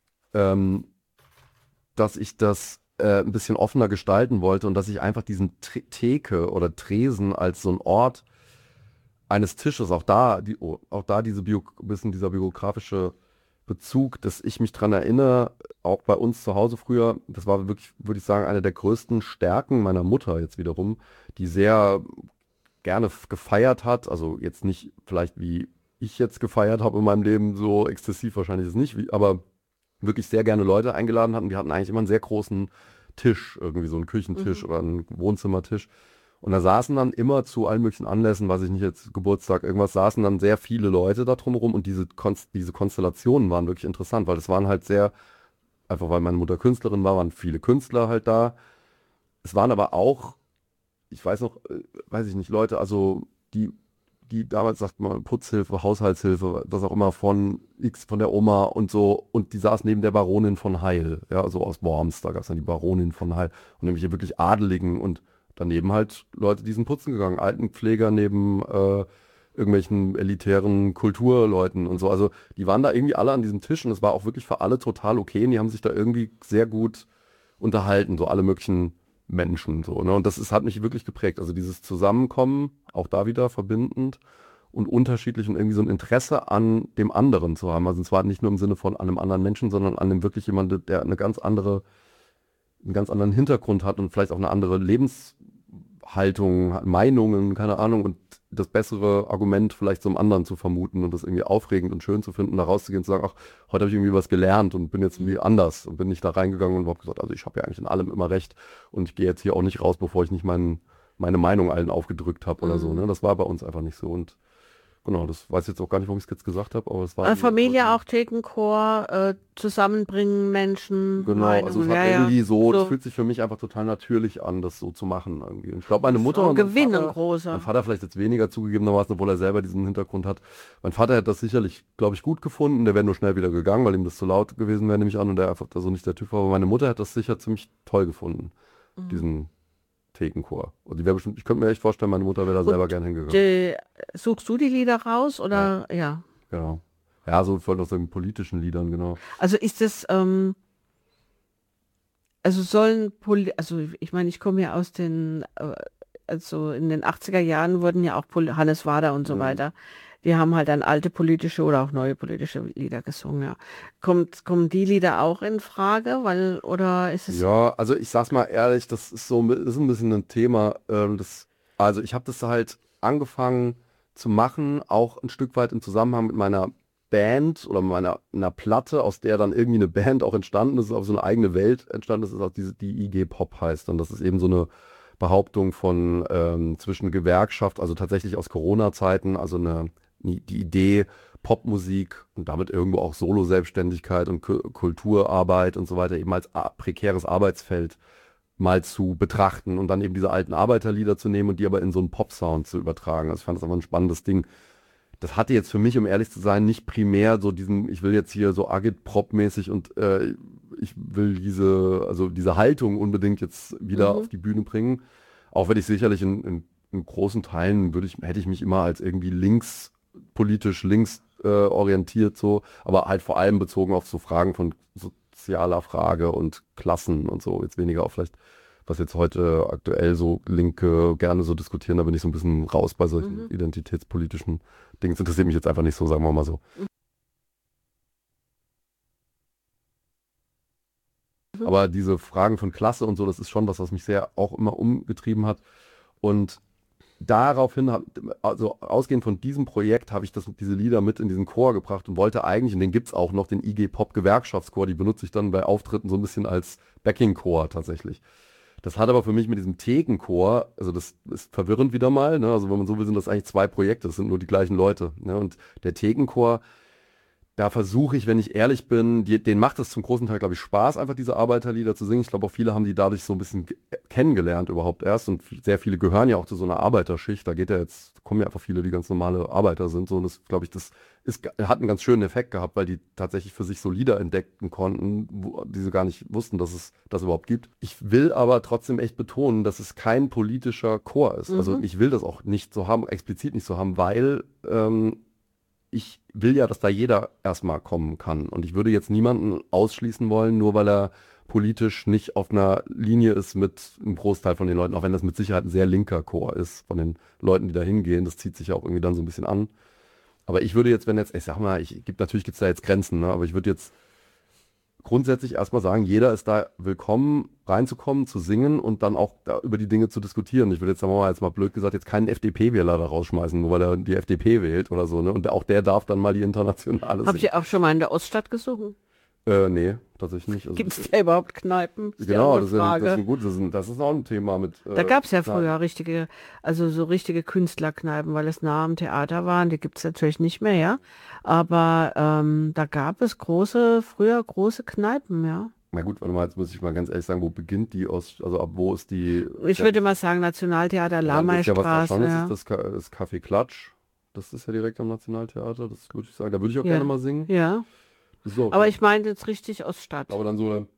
dass ich das ein bisschen offener gestalten wollte und dass ich einfach diesen Theke oder Tresen als so ein Ort eines Tisches, auch da dieser biografische Bezug, dass ich mich dran erinnere, auch bei uns zu Hause früher, das war wirklich, würde ich sagen, eine der größten Stärken meiner Mutter jetzt wiederum, die sehr gerne gefeiert hat, also jetzt nicht vielleicht wie ich jetzt gefeiert habe in meinem Leben, so exzessiv wahrscheinlich ist es nicht, aber wirklich sehr gerne Leute eingeladen hatten. Wir hatten eigentlich immer einen sehr großen Tisch, irgendwie so einen Küchentisch oder einen Wohnzimmertisch. Und da saßen dann immer zu allen möglichen Anlässen, weiß ich nicht, jetzt Geburtstag, irgendwas, saßen dann sehr viele Leute da drumherum und diese Konstellationen waren wirklich interessant, weil das waren halt einfach weil meine Mutter Künstlerin war, waren viele Künstler halt da. Es waren aber auch, ich weiß noch, weiß ich nicht, Leute, also die damals, sagt man, Putzhilfe, Haushaltshilfe, was auch immer, von der Oma und so, und die saß neben der Baronin von Heil, ja, so aus Worms, da gab es dann die Baronin von Heil, und nämlich wirklich Adeligen und daneben halt Leute, die sind putzen gegangen, Altenpfleger neben irgendwelchen elitären Kulturleuten und so, also die waren da irgendwie alle an diesem Tisch und es war auch wirklich für alle total okay und die haben sich da irgendwie sehr gut unterhalten, so alle möglichen Menschen, so, ne? Und das hat mich wirklich geprägt. Also dieses Zusammenkommen, auch da wieder verbindend und unterschiedlich und irgendwie so ein Interesse an dem anderen zu haben. Also zwar nicht nur im Sinne von an einem anderen Menschen, sondern an dem wirklich jemanden, der einen ganz anderen Hintergrund hat und vielleicht auch eine andere Lebenshaltung, Meinungen, keine Ahnung, und das bessere Argument vielleicht zum anderen zu vermuten und das irgendwie aufregend und schön zu finden, da rauszugehen und zu sagen, ach, heute habe ich irgendwie was gelernt und bin jetzt irgendwie anders und bin nicht da reingegangen und habe gesagt, also ich habe ja eigentlich in allem immer recht und ich gehe jetzt hier auch nicht raus, bevor ich nicht meine Meinung allen aufgedrückt habe oder so. Ne? Das war bei uns einfach nicht so. Und Genau, das weiß ich jetzt auch gar nicht, warum ich es jetzt gesagt habe, aber es war... Familie auch Thekenchor, zusammenbringen Menschen. Genau, also es hat ja, irgendwie so, das fühlt sich für mich einfach total natürlich an, das so zu machen irgendwie. Und ich glaube, meine Mutter und mein Vater vielleicht jetzt weniger zugegebenermaßen, obwohl er selber diesen Hintergrund hat. Mein Vater hätte das sicherlich, glaube ich, gut gefunden, der wäre nur schnell wieder gegangen, weil ihm das zu laut gewesen wäre, nehme ich an, und der einfach da so nicht der Typ war. Aber meine Mutter hätte das sicher ziemlich toll gefunden, diesen Thekenchor. Und die wäre bestimmt, ich könnte mir echt vorstellen, meine Mutter wäre da selber gern hingegangen. Suchst du die Lieder raus oder ja? Genau. Ja, so voll aus den politischen Liedern, genau. Also ist das, also ich meine, ich komme ja aus den, also in den 80er Jahren wurden ja auch Hannes Wader und so weiter, die haben halt dann alte politische oder auch neue politische Lieder gesungen, ja. Kommen die Lieder auch in Frage, oder ist es... Ja, also ich sag's mal ehrlich, das ist ein bisschen ein Thema, also ich habe das halt angefangen zu machen, auch ein Stück weit im Zusammenhang mit meiner Band oder einer Platte, aus der dann irgendwie eine Band auch entstanden ist, auf so eine eigene Welt entstanden ist, auch die IG Pop heißt. Und das ist eben so eine Behauptung von zwischen Gewerkschaft, also tatsächlich aus Corona-Zeiten, also die Idee, Popmusik und damit irgendwo auch Solo-Selbstständigkeit und Kulturarbeit und so weiter eben als prekäres Arbeitsfeld mal zu betrachten und dann eben diese alten Arbeiterlieder zu nehmen und die aber in so einen Pop-Sound zu übertragen. Also ich fand das aber ein spannendes Ding. Das hatte jetzt für mich, um ehrlich zu sein, nicht primär so ich will jetzt hier so Agit-Prop-mäßig und ich will diese Haltung unbedingt jetzt wieder auf die Bühne bringen. Auch wenn ich sicherlich in großen Teilen hätte ich mich immer als irgendwie politisch links orientiert so, aber halt vor allem bezogen auf so Fragen von sozialer Frage und Klassen und so, jetzt weniger auf vielleicht, was jetzt heute aktuell so Linke gerne so diskutieren, da bin ich so ein bisschen raus bei solchen identitätspolitischen Dingen. Das interessiert mich jetzt einfach nicht so, sagen wir mal so. Aber diese Fragen von Klasse und so, das ist schon was mich sehr auch immer umgetrieben hat. Und daraufhin, also ausgehend von diesem Projekt, habe ich diese Lieder mit in diesen Chor gebracht und wollte eigentlich, und den gibt es auch noch, den IG Pop Gewerkschaftschor, die benutze ich dann bei Auftritten so ein bisschen als Backing-Chor tatsächlich. Das hat aber für mich mit diesem Thekenchor, also das ist verwirrend wieder mal, ne? Also wenn man so will, sind das eigentlich 2 Projekte, das sind nur die gleichen Leute. Ne? Und der Thekenchor, da versuche ich, wenn ich ehrlich bin, denen macht es zum großen Teil, glaube ich, Spaß, einfach diese Arbeiterlieder zu singen. Ich glaube auch viele haben die dadurch so ein bisschen kennengelernt überhaupt erst und sehr viele gehören ja auch zu so einer Arbeiterschicht. Da kommen ja einfach viele, die ganz normale Arbeiter sind. So, und das, glaube ich, hat einen ganz schönen Effekt gehabt, weil die tatsächlich für sich so Lieder entdecken konnten, die sie gar nicht wussten, dass es das überhaupt gibt. Ich will aber trotzdem echt betonen, dass es kein politischer Chor ist. Also ich will das auch nicht so haben, explizit nicht so haben, weil ich will ja, dass da jeder erstmal kommen kann. Und ich würde jetzt niemanden ausschließen wollen, nur weil er politisch nicht auf einer Linie ist mit einem Großteil von den Leuten, auch wenn das mit Sicherheit ein sehr linker Chor ist von den Leuten, die da hingehen. Das zieht sich ja auch irgendwie dann so ein bisschen an. Aber ich würde jetzt, ich sag mal, natürlich gibt es da jetzt Grenzen, ne? Aber ich würde jetzt grundsätzlich erstmal sagen, jeder ist da willkommen, reinzukommen, zu singen und dann auch da über die Dinge zu diskutieren. Ich würde jetzt, sagen wir mal, jetzt mal blöd gesagt, jetzt keinen FDP-Wähler da rausschmeißen, nur weil er die FDP wählt oder so. Ne? Und auch der darf dann mal die internationale Habt ihr auch schon mal in der Oststadt gesungen? Nee, tatsächlich nicht. Also, gibt es da überhaupt Kneipen? Genau, das ist auch ein Thema mit... da gab es ja früher richtige Künstlerkneipen, weil es nah am Theater waren. Die gibt es natürlich nicht mehr, ja. Aber da gab es früher große Kneipen, ja. Na gut, warte mal, jetzt muss ich mal ganz ehrlich sagen, wo beginnt die ab wo ist die... Ich würde mal sagen, Nationaltheater, Lameistraße. Das ist das Café Klatsch. Das ist ja direkt am Nationaltheater, das würde ich sagen. Da würde ich auch gerne mal singen. Ja. So, aber ich meine jetzt richtig Oststadt. Aber dann so...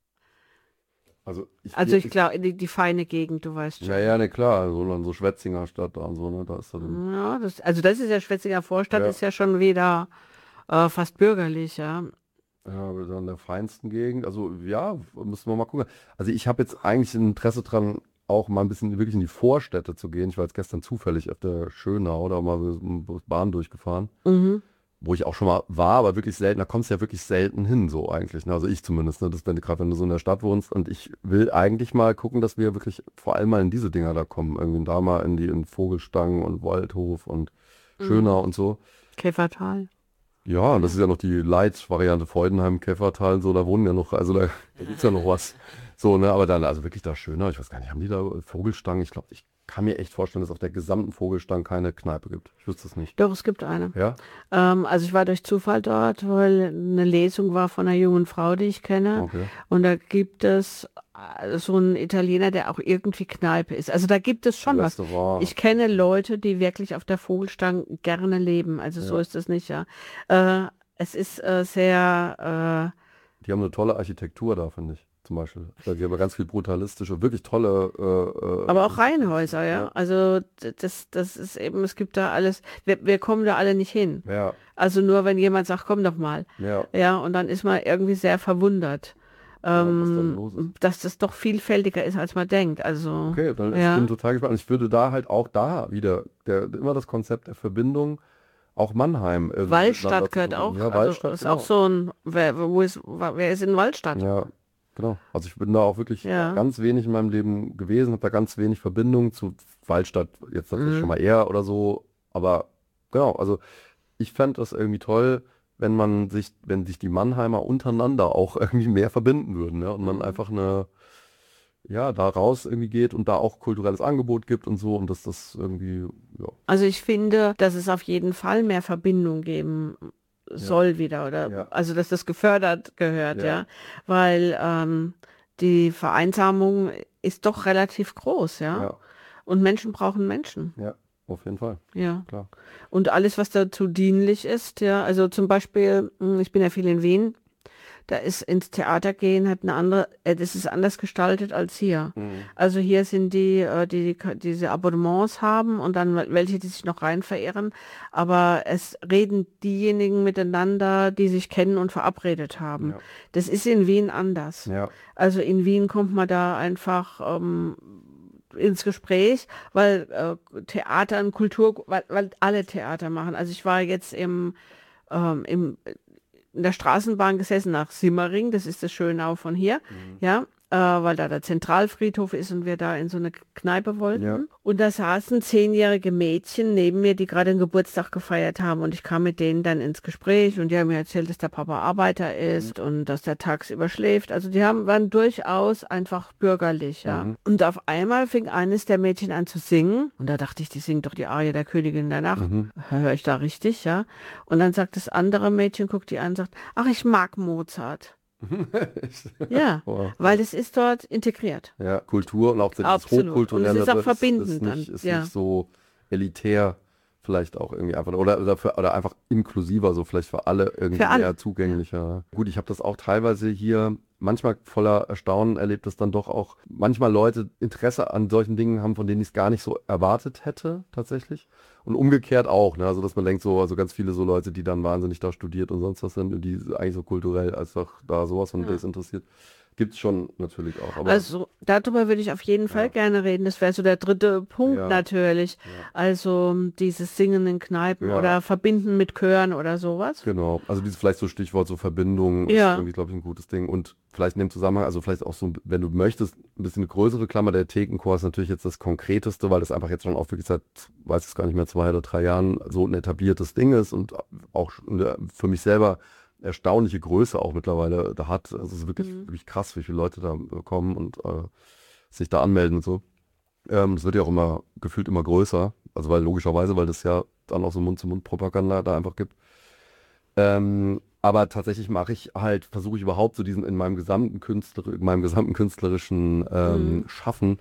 ich glaube, die feine Gegend, du weißt schon. Ja, ne, klar, so Schwetzinger Stadt da und so, ne, da ist dann... Ja, das ist ja Schwetzinger Vorstadt, ist ja schon wieder fast bürgerlich, ja. Ja, aber dann der feinsten Gegend, also ja, müssen wir mal gucken. Also ich habe jetzt eigentlich ein Interesse dran, auch mal ein bisschen wirklich in die Vorstädte zu gehen. Ich war jetzt gestern zufällig auf der Schönau, da mal mit Bahn durchgefahren. Wo ich auch schon mal war, aber wirklich selten, da kommst du ja wirklich selten hin, so eigentlich, ne? Also ich zumindest, ne? Gerade wenn du so in der Stadt wohnst, und ich will eigentlich mal gucken, dass wir wirklich vor allem mal in diese Dinger da kommen, irgendwie da mal in Vogelstangen und Waldhof und Schönau und so. Käfertal. Ja, und das ist ja noch die Light-Variante Freudenheim, Käfertal, so, da wohnen ja noch, also da gibt's ja noch was. So, ne, aber dann, also wirklich da schöner, ich weiß gar nicht, haben die da Vogelstangen? Ich glaube, kann mir echt vorstellen, dass es auf der gesamten Vogelstang keine Kneipe gibt. Ich wüsste es nicht. Doch, es gibt eine. Ja? Also ich war durch Zufall dort, weil eine Lesung war von einer jungen Frau, die ich kenne. Okay. Und da gibt es so einen Italiener, der auch irgendwie Kneipe ist. Also da gibt es schon was. Restaurant. Ich kenne Leute, die wirklich auf der Vogelstang gerne leben. Also so ist es nicht, ja. Es ist sehr... Die haben eine tolle Architektur da, finde ich. Zum Beispiel. Die haben ganz viel brutalistische, wirklich tolle... aber auch Reihenhäuser, ja. Also das ist eben, es gibt da alles, wir kommen da alle nicht hin. Ja. Also nur wenn jemand sagt, komm doch mal. Ja. Ja, und dann ist man irgendwie sehr verwundert. Was dann los ist. Dass das doch vielfältiger ist, als man denkt. Also, okay, dann ich bin total gespannt. Ich würde da halt auch wieder immer das Konzept der Verbindung, auch Mannheim. Waldstadt gehört auch. Ja, also Waldstadt, ist auch so ein, wer ist in Waldstadt? Ja, genau. Also ich bin da auch wirklich ganz wenig in meinem Leben gewesen, habe da ganz wenig Verbindung zu Waldstadt, jetzt natürlich schon mal eher oder so. Aber genau, also ich fände das irgendwie toll, wenn sich die Mannheimer untereinander auch irgendwie mehr verbinden würden, ja, und man einfach da raus irgendwie geht und da auch kulturelles Angebot gibt und so und dass das irgendwie, Also ich finde, dass es auf jeden Fall mehr Verbindung geben soll wieder, oder also dass das gefördert gehört, weil die Vereinsamung ist doch relativ groß, ja. Und Menschen brauchen Menschen. Ja. Auf jeden Fall. Ja, klar. Und alles, was dazu dienlich ist, ja, also zum Beispiel, ich bin ja viel in Wien, da ist ins Theater gehen, hat eine andere, das ist anders gestaltet als hier. Also hier sind die diese Abonnements haben und dann welche, die sich noch rein verehren, aber es reden diejenigen miteinander, die sich kennen und verabredet haben. Ja. Das ist in Wien anders. Ja. Also in Wien kommt man da einfach ins Gespräch, weil Theater und Kultur, weil alle Theater machen. Also ich war jetzt in der Straßenbahn gesessen nach Simmering, das ist das Schönau von hier, ja, weil da der Zentralfriedhof ist und wir da in so eine Kneipe wollten. Ja. Und da saßen 10-jährige Mädchen neben mir, die gerade den Geburtstag gefeiert haben und ich kam mit denen dann ins Gespräch und die haben mir erzählt, dass der Papa Arbeiter ist und dass der tagsüber schläft. Also die waren durchaus einfach bürgerlich, ja. Und auf einmal fing eines der Mädchen an zu singen und da dachte ich, die singt doch die Arie der Königin der Nacht. Höre ich da richtig, ja. Und dann sagt das andere Mädchen, guckt die an und sagt, ach, ich mag Mozart. Ja, weil das ist dort integriert. Ja, Kultur und auch das Hochkulturelle. Und es ist auch verbindend. Ist nicht so elitär vielleicht auch irgendwie einfach oder einfach inklusiver, so vielleicht für alle irgendwie eher zugänglicher. Gut, ich habe das auch teilweise hier manchmal voller Erstaunen erlebt, dass dann doch auch manchmal Leute Interesse an solchen Dingen haben, von denen ich es gar nicht so erwartet hätte tatsächlich. Und umgekehrt auch, ne? Also dass man denkt so, also ganz viele so Leute, die dann wahnsinnig da studiert und sonst was sind, die eigentlich so kulturell einfach da sowas von desinteressiert. Gibt es schon natürlich auch. Aber also darüber würde ich auf jeden Fall gerne reden. Das wäre so der dritte Punkt natürlich. Ja. Also dieses Singen in Kneipen oder Verbinden mit Chören oder sowas. Genau, also dieses vielleicht so Stichwort so Verbindung ist irgendwie, glaube ich, ein gutes Ding. Und vielleicht in dem Zusammenhang, also vielleicht auch so, wenn du möchtest, ein bisschen eine größere Klammer, der Thekenchor ist natürlich jetzt das Konkreteste, weil das einfach jetzt schon auch wirklich seit, weiß ich gar nicht mehr, 2 oder 3 Jahren so ein etabliertes Ding ist und auch für mich selber erstaunliche Größe auch mittlerweile da hat. Also es ist wirklich krass, wie viele Leute da kommen und sich da anmelden und so. Das wird ja auch gefühlt immer größer. Also weil das ja dann auch so Mund-zu-Mund-Propaganda da einfach gibt. Aber tatsächlich versuche ich überhaupt so diesen in meinem gesamten künstlerischen Schaffen,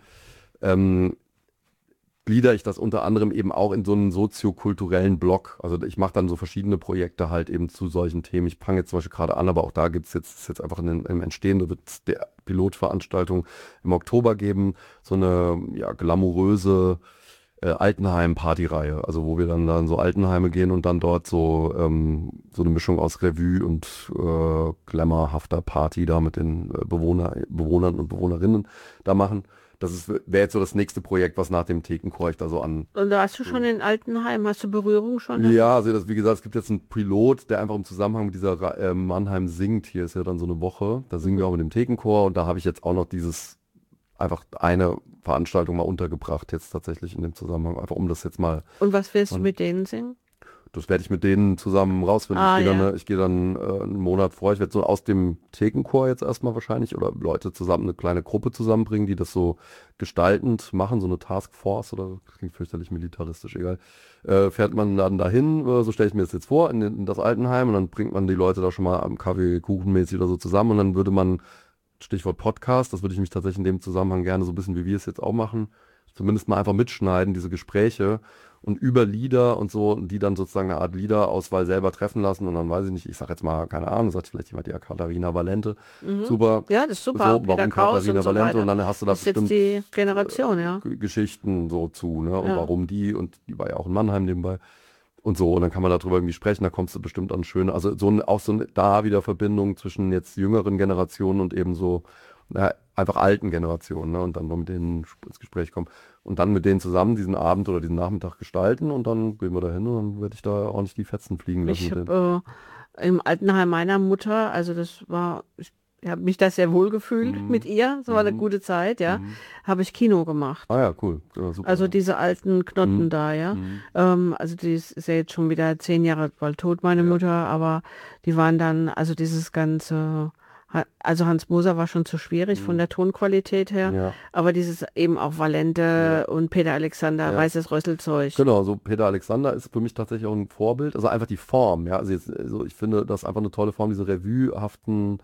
gliedere ich das unter anderem eben auch in so einen soziokulturellen Block. Also ich mache dann so verschiedene Projekte halt eben zu solchen Themen. Ich fange jetzt zum Beispiel gerade an, aber auch da ist jetzt einfach im Entstehen, da wird es der Pilotveranstaltung im Oktober geben, so eine glamouröse Altenheim-Partyreihe, also wo wir dann so Altenheime gehen und dann dort so eine Mischung aus Revue und glamourhafter Party da mit den Bewohnern und Bewohnerinnen da machen. Das wäre jetzt so das nächste Projekt, was nach dem Thekenchor ich da so an... Und da hast du schon in Altenheim, hast du Berührung schon? Ja, also wie gesagt, es gibt jetzt einen Pilot, der einfach im Zusammenhang mit dieser Mannheim singt. Hier ist ja dann so eine Woche, da singen wir auch mit dem Thekenchor und da habe ich jetzt auch noch einfach eine Veranstaltung mal untergebracht, jetzt tatsächlich in dem Zusammenhang, einfach um das jetzt mal... Und was willst du mit denen singen? Das werde ich mit denen zusammen rausfinden. Ich gehe dann einen Monat vor. Ich werde so aus dem Thekenchor jetzt erstmal wahrscheinlich oder Leute zusammen, eine kleine Gruppe zusammenbringen, die das so gestaltend machen, so eine Taskforce oder das klingt fürchterlich militaristisch, egal. Fährt man dann dahin, so stelle ich mir das jetzt vor, in das Altenheim und dann bringt man die Leute da schon mal am Kaffee, kuchenmäßig oder so zusammen und dann würde man, Stichwort Podcast, das würde ich mich tatsächlich in dem Zusammenhang gerne so ein bisschen, wie wir es jetzt auch machen, zumindest mal einfach mitschneiden, diese Gespräche und über Lieder und so, die dann sozusagen eine Art Liederauswahl selber treffen lassen und dann weiß ich nicht, ich sag jetzt mal, keine Ahnung, sagt vielleicht jemand, ja, Katharina Valente, super. Ja, das ist super. So, warum Katharina Valente und dann hast du da das ist bestimmt jetzt die Generation, ja. Geschichten so zu, ne, und warum die und die war ja auch in Mannheim nebenbei und so und dann kann man darüber irgendwie sprechen, da kommst du bestimmt an schöne, also auch so da wieder Verbindung zwischen jetzt jüngeren Generationen und eben so einfach alten Generationen, ne, und dann mit denen ins Gespräch kommen und dann mit denen zusammen diesen Abend oder diesen Nachmittag gestalten und dann gehen wir da hin und dann werde ich da ordentlich die Fetzen fliegen lassen. Ich habe im Altenheim meiner Mutter, also ich habe mich da sehr wohl gefühlt mit ihr, das war eine gute Zeit, ja, habe ich Kino gemacht. Ah ja, cool. Ja, super. Also diese alten Knotten da, ja. Also die ist ja jetzt schon wieder 10 Jahre bald tot, meine Mutter, aber die waren dann, also dieses ganze... Also Hans Moser war schon zu schwierig von der Tonqualität her, aber dieses eben auch Valente und Peter Alexander, Weißes Rösselzeug. Genau, so Peter Alexander ist für mich tatsächlich auch ein Vorbild, also einfach die Form, ja, also jetzt, so, ich finde, das ist einfach eine tolle Form, diese revuehaften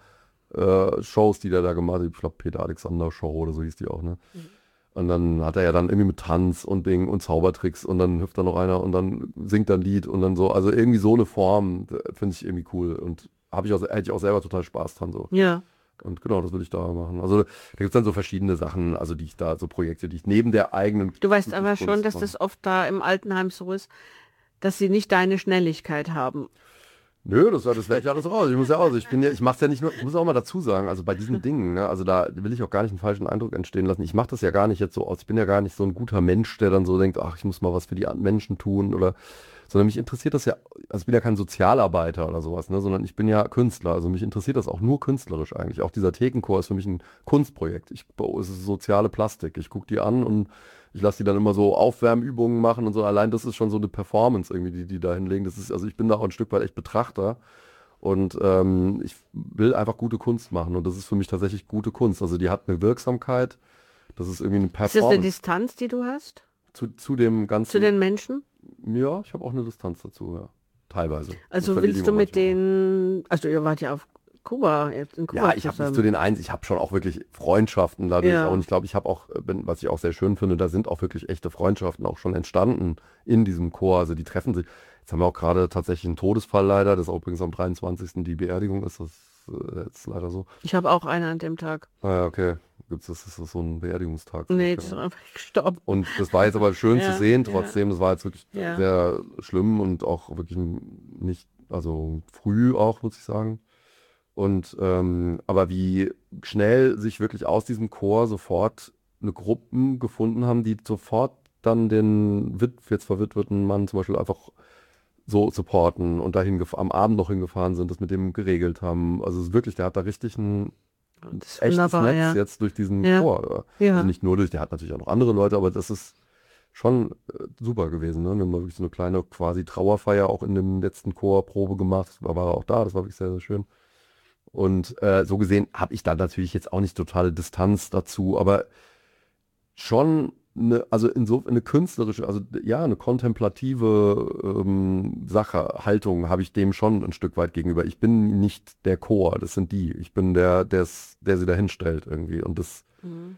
Shows, die der da gemacht hat, ich glaube Peter Alexander Show oder so hieß die auch, ne? Und dann hat er ja dann irgendwie mit Tanz und Ding und Zaubertricks und dann hüpft da noch einer und dann singt er ein Lied und dann so, also irgendwie so eine Form, finde ich irgendwie cool und hätte ich auch selber total Spaß dran so. Ja. Und genau, das will ich da machen. Also da gibt es dann so verschiedene Sachen, also die ich da, so Projekte, die ich neben der eigenen... Du weißt aber schon, dass das oft da im Altenheim so ist, dass sie nicht deine Schnelligkeit haben. Nö, das werde ich alles raus. Ich mache es ja nicht nur, ich muss auch mal dazu sagen, also bei diesen Dingen, ne, also da will ich auch gar nicht einen falschen Eindruck entstehen lassen. Ich mache das ja gar nicht jetzt so aus, ich bin ja gar nicht so ein guter Mensch, der dann so denkt, ach, ich muss mal was für die Menschen tun oder, sondern mich interessiert das ja, also ich bin ja kein Sozialarbeiter oder sowas, ne, sondern ich bin ja Künstler, also mich interessiert das auch nur künstlerisch eigentlich. Auch dieser Thekenchor ist für mich ein Kunstprojekt. Es ist soziale Plastik. Ich gucke die an und ich lasse die dann immer so Aufwärmübungen machen und so. Allein das ist schon so eine Performance irgendwie, die da hinlegen. Das ist, also ich bin da auch ein Stück weit echt Betrachter und ich will einfach gute Kunst machen und das ist für mich tatsächlich gute Kunst. Also die hat eine Wirksamkeit, das ist irgendwie eine Performance. Ist das eine Distanz, die du hast? Zu dem ganzen... Zu den Menschen? Ja, ich habe auch eine Distanz dazu, ja. Teilweise. Also willst du mit denen... Also ihr wart ja auf Kuba, in Kuba. Ja, ich habe nicht zu den Eins, ich habe schon auch wirklich Freundschaften dadurch auch. Und ich glaube, ich habe auch, was ich auch sehr schön finde, da sind auch wirklich echte Freundschaften auch schon entstanden in diesem Chor. Also die treffen sich. Jetzt haben wir auch gerade tatsächlich einen Todesfall leider, das ist auch übrigens am 23. die Beerdigung ist, das jetzt leider so. Ich habe auch eine an dem Tag. Ah ja, okay. Das ist so ein Beerdigungstag. Nee, das ist einfach gestorben. Und das war jetzt aber schön zu sehen trotzdem. Das war jetzt wirklich sehr schlimm und auch wirklich nicht, also früh auch, muss ich sagen. Und aber wie schnell sich wirklich aus diesem Chor sofort eine Gruppen gefunden haben, die sofort dann den jetzt verwitweten Mann zum Beispiel einfach so supporten und dahin am Abend noch hingefahren sind, das mit dem geregelt haben. Also es ist wirklich, der hat da richtig ein echtes Netz jetzt durch diesen Chor. Also nicht nur der hat natürlich auch noch andere Leute, aber das ist schon super gewesen. Ne? Wir haben wirklich so eine kleine quasi Trauerfeier auch in dem letzten Chorprobe gemacht. War er auch da, das war wirklich sehr, sehr schön. Und so gesehen habe ich da natürlich jetzt auch nicht totale Distanz dazu, aber schon eine künstlerische, also ja, eine kontemplative Sache, Haltung habe ich dem schon ein Stück weit gegenüber. Ich bin nicht der Chor, das sind die. Ich bin der sie da hinstellt irgendwie. Und das,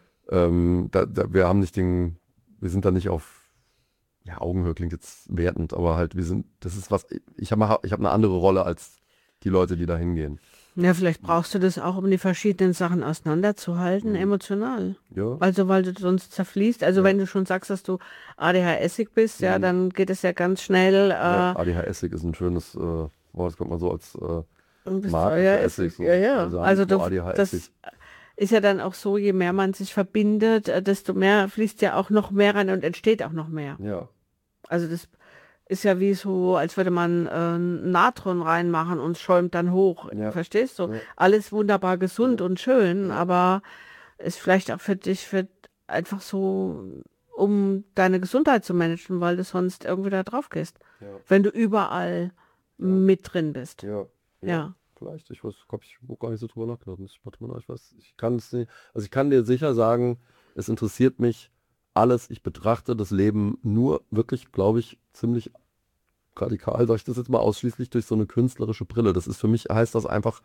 wir haben nicht wir sind da nicht auf, ja, Augenhöhe klingt jetzt wertend, aber halt, das ist was, ich habe eine andere Rolle als die Leute, die da hingehen. Ja, vielleicht brauchst du das auch, um die verschiedenen Sachen auseinanderzuhalten, emotional. Ja. Also, weil du sonst zerfließt. Also, wenn du schon sagst, dass du ADHSig bist, ja, dann geht es ja ganz schnell. ADHSig ist ein schönes, das kommt man so als Essig. So, ja. Also, das ist ja dann auch so, je mehr man sich verbindet, desto mehr fließt ja auch noch mehr rein und entsteht auch noch mehr. Ja. Also, das ist ja wie so, als würde man Natron reinmachen und schäumt dann hoch. Ja. Verstehst du? Ja. Alles wunderbar gesund und schön, aber ist vielleicht auch für dich einfach so um deine Gesundheit zu managen, weil du sonst irgendwie da drauf gehst. Ja. Wenn du überall mit drin bist. Ja. Vielleicht, ich weiß, habe ich auch gar nicht so drüber nachgedacht. Ich kann es nicht. Also ich kann dir sicher sagen, es interessiert mich alles. Ich betrachte das Leben nur wirklich, glaube ich, ziemlich radikal, sage ich das jetzt mal, ausschließlich durch so eine künstlerische Brille. Das ist für mich, heißt das einfach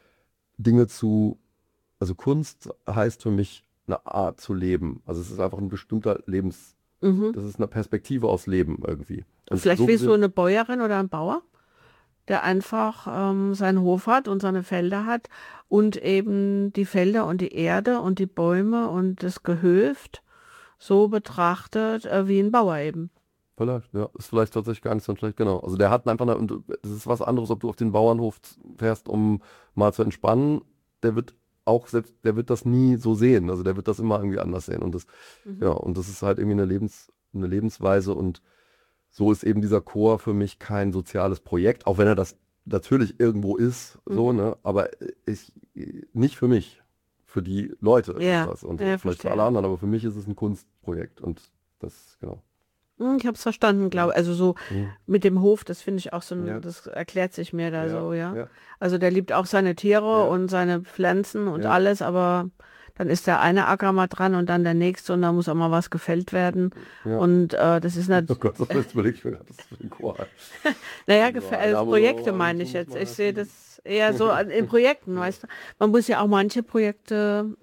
also Kunst heißt für mich eine Art zu leben. Also es ist einfach ein bestimmter das ist eine Perspektive aufs Leben irgendwie. Und Vielleicht so wie so eine Bäuerin oder ein Bauer, der einfach seinen Hof hat und seine Felder hat und eben die Felder und die Erde und die Bäume und das Gehöft so betrachtet wie ein Bauer eben. Vielleicht, ja, ist vielleicht tatsächlich gar nicht so schlecht, genau. Also der hat einfach, das ist was anderes, ob du auf den Bauernhof fährst, um mal zu entspannen, der wird das nie so sehen, also der wird das immer irgendwie anders sehen und das, und das ist halt irgendwie eine Lebensweise und so ist eben dieser Chor für mich kein soziales Projekt, auch wenn er das natürlich irgendwo ist, so, ne, aber nicht für mich, für die Leute ist das und vielleicht für alle anderen, aber für mich ist es ein Kunstprojekt und das, genau. Ich habe es verstanden, glaube ich. Also so mit dem Hof, das finde ich auch so, das erklärt sich mir da so, ja. Also der liebt auch seine Tiere und seine Pflanzen und alles, aber dann ist der eine Acker mal dran und dann der nächste und da muss auch mal was gefällt werden. Und das ist nicht... Oh Gott, das überlege ich mir, das ist für den Chor. Naja, Projekte meine ich jetzt. Ich sehe das eher so in Projekten, weißt du. Man muss ja auch manche Projekte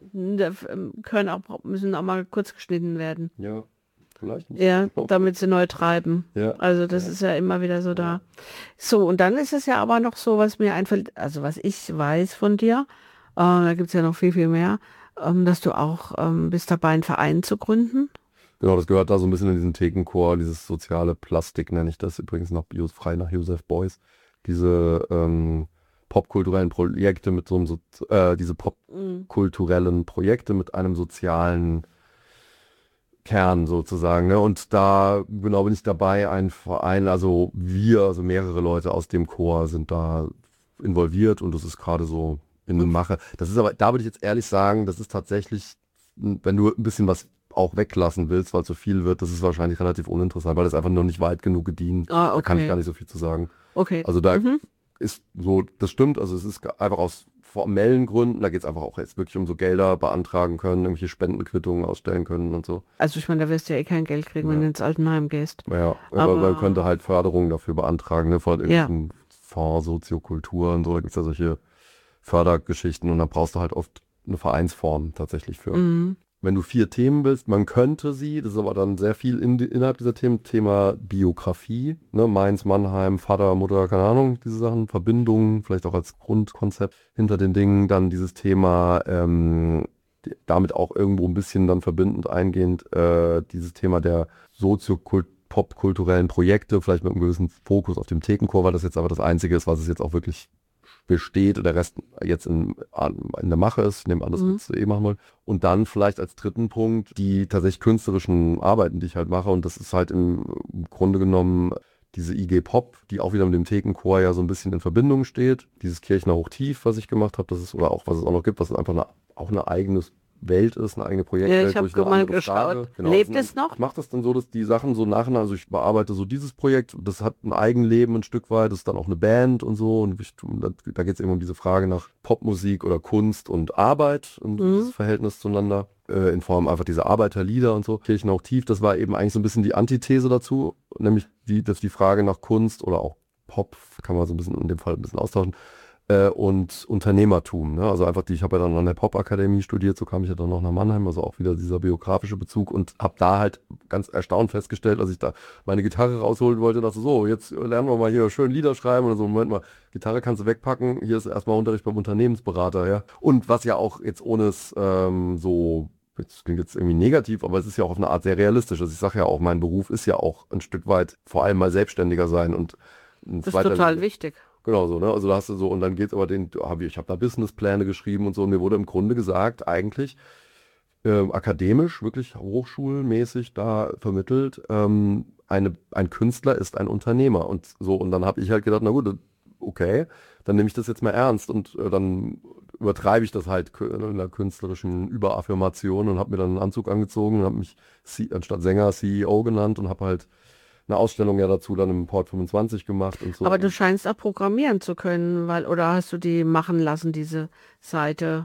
müssen auch mal kurz geschnitten werden. Ja. Ja, damit sie neu treiben. Ja. Also das ist ja immer wieder so da. So, und dann ist es ja aber noch so, was mir einfällt, also was ich weiß von dir, da gibt es ja noch viel, viel mehr, dass du auch bist dabei, einen Verein zu gründen. Genau, das gehört da so ein bisschen in diesen Thekenchor, dieses soziale Plastik nenne ich das übrigens frei nach Joseph Beuys. Diese popkulturellen Projekte mit so einem, diese popkulturellen Projekte mit einem sozialen Kern sozusagen, ne? Und da genau bin ich dabei, ein Verein, also mehrere Leute aus dem Chor sind da involviert und das ist gerade so in der Mache. Das ist aber, da würde ich jetzt ehrlich sagen, das ist tatsächlich, wenn du ein bisschen was auch weglassen willst, weil es so viel wird, das ist wahrscheinlich relativ uninteressant, weil das einfach noch nicht weit genug gedient. Da kann ich gar nicht so viel zu sagen. Okay. Also da ist so, das stimmt, also es ist einfach aus formellen Gründen, da geht es einfach auch jetzt wirklich um so Gelder beantragen können, irgendwelche Spendenquittungen ausstellen können und so. Also ich meine, da wirst du ja eh kein Geld kriegen, wenn du ins Altenheim gehst. Ja, aber man könnte halt Förderungen dafür beantragen, ne, von irgendeinem Fonds, Soziokultur und so, da gibt es ja solche Fördergeschichten und dann brauchst du halt oft eine Vereinsform tatsächlich für. Wenn du 4 Themen willst, man könnte sie, das ist aber dann sehr viel innerhalb dieser Themen, Thema Biografie, ne, Mainz, Mannheim, Vater, Mutter, keine Ahnung, diese Sachen, Verbindungen, vielleicht auch als Grundkonzept hinter den Dingen, dann dieses Thema, damit auch irgendwo ein bisschen dann verbindend eingehend, dieses Thema der popkulturellen Projekte, vielleicht mit einem gewissen Fokus auf dem Thekenchor, weil das jetzt aber das Einzige ist, was es jetzt auch wirklich besteht und der Rest jetzt in der Mache ist, ich nehme an, das willst du machen wollen. Und dann vielleicht als dritten Punkt die tatsächlich künstlerischen Arbeiten, die ich halt mache und das ist halt im Grunde genommen diese IG Pop, die auch wieder mit dem Thekenchor ja so ein bisschen in Verbindung steht. Dieses Kirchner Hochtief, was ich gemacht habe, das ist, oder auch was es auch noch gibt, was einfach auch eine eigenes Welt ist, eine eigene Projektwelt. Ja, ich habe mal geschaut. Genau, lebt es noch? Ich mache das dann so, dass die Sachen so nachher, also ich bearbeite so dieses Projekt, das hat ein Eigenleben ein Stück weit, das ist dann auch eine Band und so und da geht es eben um diese Frage nach Popmusik oder Kunst und Arbeit und dieses Verhältnis zueinander in Form einfach dieser Arbeiterlieder und so. Kirchen auch tief, das war eben eigentlich so ein bisschen die Antithese dazu, nämlich dass die Frage nach Kunst oder auch Pop, kann man so ein bisschen in dem Fall ein bisschen austauschen, und Unternehmertum. Ne? Also einfach ich habe ja dann an der Popakademie studiert, so kam ich ja dann noch nach Mannheim, also auch wieder dieser biografische Bezug und habe da halt ganz erstaunt festgestellt, als ich da meine Gitarre rausholen wollte, dachte so, jetzt lernen wir mal hier schön Lieder schreiben und so, Moment mal, Gitarre kannst du wegpacken, hier ist erstmal Unterricht beim Unternehmensberater, ja. Und was ja auch jetzt ohne es das klingt jetzt irgendwie negativ, aber es ist ja auch auf eine Art sehr realistisch. Also ich sage ja auch, mein Beruf ist ja auch ein Stück weit vor allem mal selbstständiger sein und das ist total wichtig. Genau so, ne? Also da hast du so, und dann geht's aber ich habe da Businesspläne geschrieben und so, und mir wurde im Grunde gesagt, eigentlich akademisch, wirklich hochschulmäßig da vermittelt, ein Künstler ist ein Unternehmer und so, und dann habe ich halt gedacht, na gut, okay, dann nehme ich das jetzt mal ernst und dann übertreibe ich das halt in der künstlerischen Überaffirmation und habe mir dann einen Anzug angezogen und habe mich anstatt Sänger CEO genannt und habe halt eine Ausstellung ja dazu dann im Port 25 gemacht und so. Aber du scheinst auch programmieren zu können, oder hast du die machen lassen, diese Seite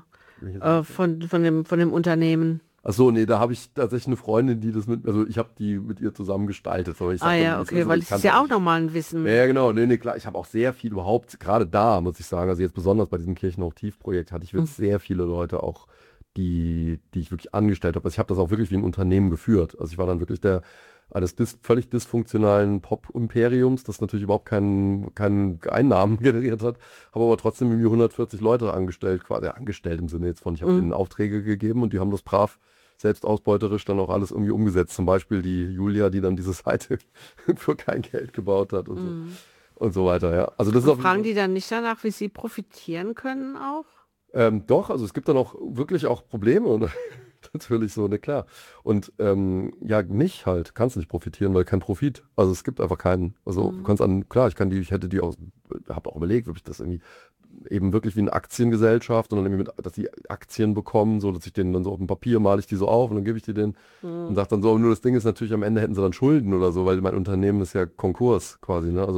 von dem Unternehmen? Achso, nee, da habe ich tatsächlich eine Freundin, die das also ich habe die mit ihr zusammen gestaltet. Aber ich okay, weil es ist ja auch nochmal ein Wissen. Ja, genau, nee, klar, ich habe auch sehr viel überhaupt, gerade da, muss ich sagen, also jetzt besonders bei diesem Kirchenhochtief-Projekt hatte ich wirklich sehr viele Leute auch, die ich wirklich angestellt habe. Also ich habe das auch wirklich wie ein Unternehmen geführt. Also ich war dann wirklich eines völlig dysfunktionalen Pop-Imperiums, das natürlich überhaupt keinen Einnahmen generiert hat, habe aber trotzdem irgendwie 140 Leute angestellt, quasi angestellt im Sinne jetzt von, ich habe denen Aufträge gegeben und die haben das brav selbstausbeuterisch dann auch alles irgendwie umgesetzt. Zum Beispiel die Julia, die dann diese Seite für kein Geld gebaut hat und so weiter. Ja. Also das ist fragen die dann nicht danach, wie sie profitieren können auch? Doch, also es gibt dann auch wirklich auch Probleme und natürlich so, ne, klar. Und ja, nicht halt, kannst nicht profitieren, weil kein Profit. Also es gibt einfach keinen. Also du kannst klar, ich hätte die auch, habe auch überlegt, ob ich das irgendwie eben wirklich wie eine Aktiengesellschaft und dann irgendwie dass die Aktien bekommen, so dass ich denen dann so auf dem Papier male ich die so auf und dann gebe ich die denen und sage dann so, nur das Ding ist natürlich, am Ende hätten sie dann Schulden oder so, weil mein Unternehmen ist ja Konkurs quasi, ne?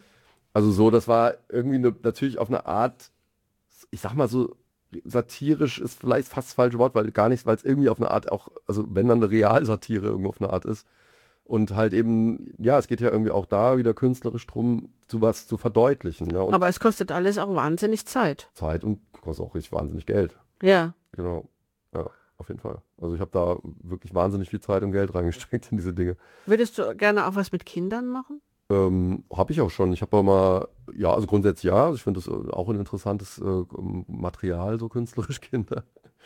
Also so, das war irgendwie natürlich auf eine Art, ich sag mal so, satirisch ist vielleicht fast das falsche Wort, weil es irgendwie auf eine Art auch, also wenn dann eine Realsatire irgendwo auf eine Art ist. Und halt eben, ja, es geht ja irgendwie auch da wieder künstlerisch drum, was zu verdeutlichen. Ja. Aber es kostet alles auch wahnsinnig Zeit. Zeit und kostet auch richtig wahnsinnig Geld. Ja. Genau. Ja, auf jeden Fall. Also ich habe da wirklich wahnsinnig viel Zeit und Geld reingesteckt in diese Dinge. Würdest du gerne auch was mit Kindern machen? Habe ich auch schon. Ich habe aber mal, ja, also grundsätzlich ja. Also ich finde das auch ein interessantes Material, so künstlerisch Kinder.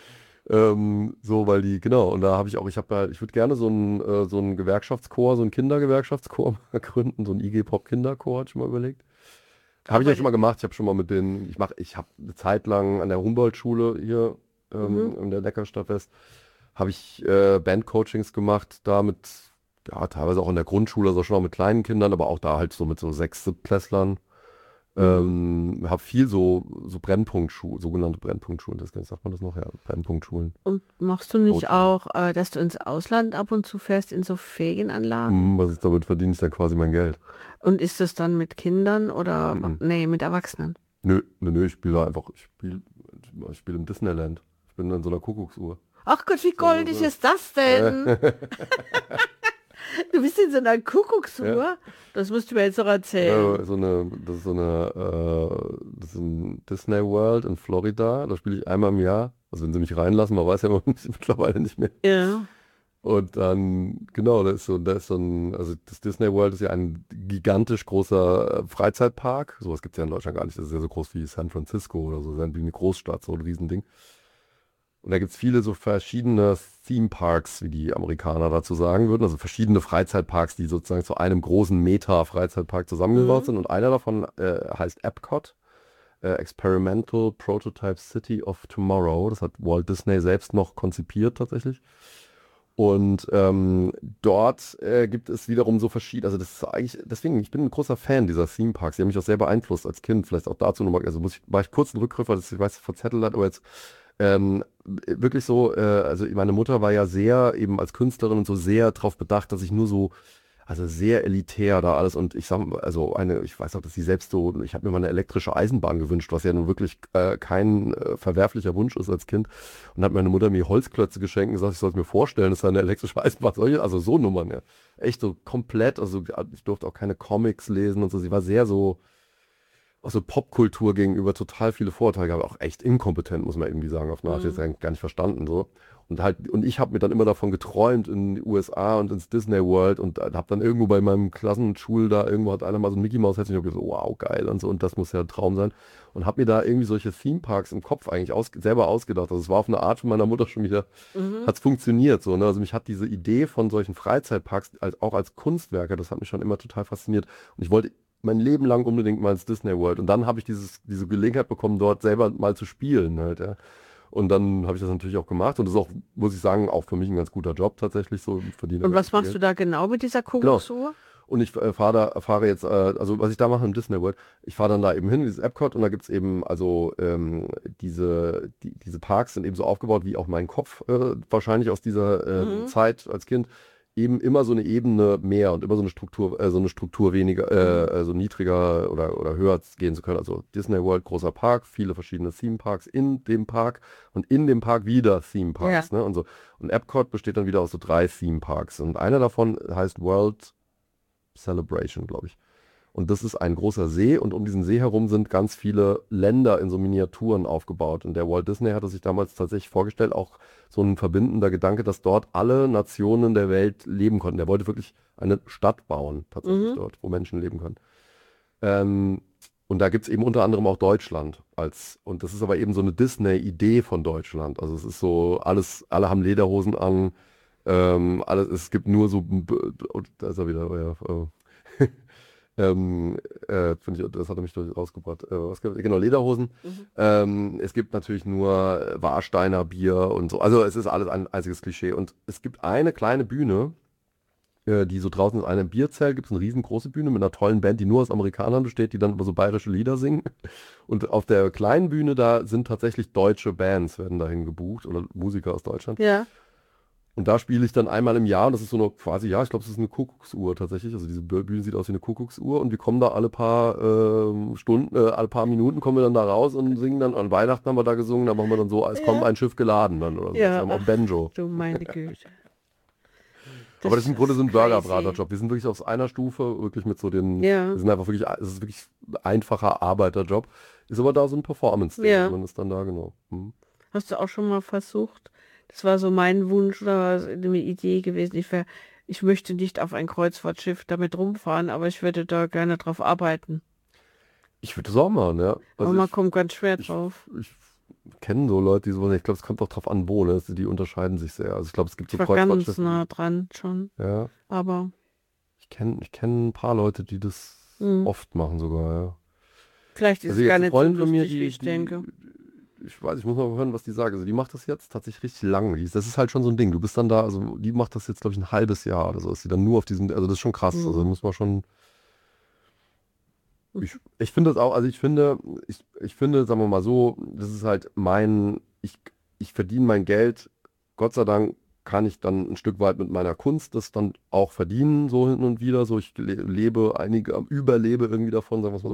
So, weil die, genau, und da habe ich auch, ich würde gerne so einen Gewerkschaftschor, so einen Kindergewerkschaftschor mal gründen, so einen IG Pop Kinderchor, hatte ich schon mal überlegt. Habe ich ja schon mal gemacht, ich habe schon mal mit denen, ich habe eine Zeit lang an der Humboldt-Schule hier in der Neckarstadt West, habe ich Bandcoachings gemacht, da mit, ja, teilweise auch in der Grundschule, also schon auch mit kleinen Kindern, aber auch da halt so mit so 6-, 7-Klässlern. Habe viel so Brennpunktschulen, sogenannte Brennpunktschulen, sagt man das noch? Ja, Brennpunktschulen. Und machst du nicht auch, dass du ins Ausland ab und zu fährst, in so Ferienanlagen? Was ich damit verdiene, ist dann quasi mein Geld. Und ist das dann mit Kindern oder, nee, mit Erwachsenen? Nö, ich spiele da einfach, ich spiele im Disneyland. Ich bin in so einer Kuckucksuhr. Ach Gott, wie goldig ist das denn? Du bist in so einer Kuckucksuhr? Ja. Das musst du mir jetzt noch erzählen. Ja, das ist ein Disney World in Florida. Da spiele ich einmal im Jahr. Also wenn sie mich reinlassen, man weiß ja mittlerweile nicht mehr. Ja. Und dann, genau, also das Disney World ist ja ein gigantisch großer Freizeitpark. Sowas gibt es ja in Deutschland gar nicht. Das ist ja so groß wie San Francisco oder so. Das ist wie eine Großstadt, so ein Riesending. Und da gibt es viele so verschiedene Theme Parks, wie die Amerikaner dazu sagen würden. Also verschiedene Freizeitparks, die sozusagen zu einem großen Meta-Freizeitpark zusammengebaut sind. Und einer davon heißt Epcot, Experimental Prototype City of Tomorrow. Das hat Walt Disney selbst noch konzipiert tatsächlich. Und dort gibt es wiederum so verschiedene, also das ist eigentlich, deswegen, ich bin ein großer Fan dieser Theme Parks. Die haben mich auch sehr beeinflusst als Kind. Vielleicht auch dazu nochmal, also war ich kurz einen Rückgriff, weil das, ich weiß, verzettelt hat, aber jetzt wirklich so, also meine Mutter war ja sehr eben als Künstlerin und so sehr darauf bedacht, dass ich nur so, also sehr elitär da alles und ich sag, also ich weiß auch, dass sie selbst so, ich habe mir mal eine elektrische Eisenbahn gewünscht, was ja nun wirklich kein verwerflicher Wunsch ist als Kind und hat meine Mutter mir Holzklötze geschenkt und gesagt, ich soll es mir vorstellen, dass da eine elektrische Eisenbahn, also so Nummern, ja, echt so komplett, also ich durfte auch keine Comics lesen und so, sie war sehr so, also Popkultur gegenüber total viele Vorteile, aber auch echt inkompetent, muss man irgendwie sagen, auf eine Art, jetzt gar nicht verstanden so. Und ich habe mir dann immer davon geträumt in die USA und ins Disney World und habe dann irgendwo bei meinem Klassenschul da, irgendwo hat einer mal so ein Mickey Mouse Headset und ich habe gesagt, wow, geil und so und das muss ja ein Traum sein. Und habe mir da irgendwie solche Theme Parks im Kopf eigentlich selber ausgedacht. Also es war auf eine Art von meiner Mutter schon wieder, hat es funktioniert so. Ne? Also mich hat diese Idee von solchen Freizeitparks, auch als Kunstwerke, das hat mich schon immer total fasziniert. Und ich wollte mein Leben lang unbedingt mal ins Disney World. Und dann habe ich diese Gelegenheit bekommen, dort selber mal zu spielen halt, ja. Und dann habe ich das natürlich auch gemacht. Und das ist auch, muss ich sagen, auch für mich ein ganz guter Job tatsächlich so. Und was machst du da genau mit dieser Kuckucksuhr? Genau. Und ich fahre jetzt, also was ich da mache im Disney World, ich fahre dann da eben hin, dieses Epcot, und da gibt es eben, also diese Parks sind eben so aufgebaut, wie auch mein Kopf wahrscheinlich aus dieser Zeit als Kind, eben immer so eine Ebene mehr und immer so eine Struktur weniger, also niedriger oder höher gehen zu können. Also Disney World, großer Park, viele verschiedene Theme Parks in dem Park und in dem Park wieder Theme Parks. Ne? Und Epcot besteht dann wieder aus so 3 Theme Parks. Und einer davon heißt World Celebration, glaube ich. Und das ist ein großer See, und um diesen See herum sind ganz viele Länder in so Miniaturen aufgebaut. Und der Walt Disney hatte sich damals tatsächlich vorgestellt, auch so ein verbindender Gedanke, dass dort alle Nationen der Welt leben konnten. Der wollte wirklich eine Stadt bauen, tatsächlich dort, wo Menschen leben können. Und da gibt es eben unter anderem auch Deutschland und das ist aber eben so eine Disney-Idee von Deutschland. Also es ist so, alle haben Lederhosen an, es gibt nur so, da ist er wieder, das hat er mich rausgebracht. Genau, Lederhosen. Es gibt natürlich nur Warsteiner Bier und so. Also es ist alles ein einziges Klischee. Und es gibt eine kleine Bühne, die so draußen ist, einem Bierzelt, gibt es eine riesengroße Bühne mit einer tollen Band, die nur aus Amerikanern besteht, die dann über so bayerische Lieder singen. Und auf der kleinen Bühne, da sind tatsächlich deutsche Bands, werden dahin gebucht, oder Musiker aus Deutschland. Ja. Und da spiele ich dann einmal im Jahr, und das ist so eine quasi, ich glaube, das ist eine Kuckucksuhr tatsächlich. Also diese Bühne sieht aus wie eine Kuckucksuhr, und wir kommen da alle paar alle paar Minuten kommen wir dann da raus und singen dann. An Weihnachten haben wir da gesungen, da machen wir dann so, als kommt ein Schiff geladen dann oder so. Ja. Wir haben auch Banjo. Du meine Güte. Aber das ist im Grunde so ein Burgerbrater-Job. Wir sind wirklich auf einer Stufe, wirklich mit so wir sind einfach wirklich, es ist wirklich ein einfacher Arbeiterjob. Ist aber da so ein Performance-Ding, man ist dann da, genau. Hast du auch schon mal versucht? Das war so mein Wunsch oder eine Idee gewesen. Ich möchte nicht auf ein Kreuzfahrtschiff damit rumfahren, aber ich würde da gerne drauf arbeiten. Ich würde das auch machen, ja. Also aber man kommt ganz schwer drauf. Ich kenne so Leute, die so, ich glaube, es kommt auch drauf an, wo, ne? Die unterscheiden sich sehr. Also ich glaube, es gibt so Kreuzfahrtschiffe. Ganz nah dran schon. Ja. Aber ich kenn ein paar Leute, die das oft machen sogar, ja. Vielleicht ist es gar nicht so lustig, wie ich denke. Ich weiß, ich muss mal hören, was die sagen. Also die macht das jetzt tatsächlich richtig lang. Das ist halt schon so ein Ding. Du bist dann da, also die macht das jetzt, glaube ich, ein halbes Jahr oder so. Ist sie dann nur auf diesem, also das ist schon krass. Also muss man schon. Ich finde das auch, also ich finde, sagen wir mal so, das ist halt ich verdiene mein Geld, Gott sei Dank kann ich dann ein Stück weit mit meiner Kunst das dann auch verdienen, so hin und wieder. So, ich überlebe irgendwie davon, sagen wir es mal so.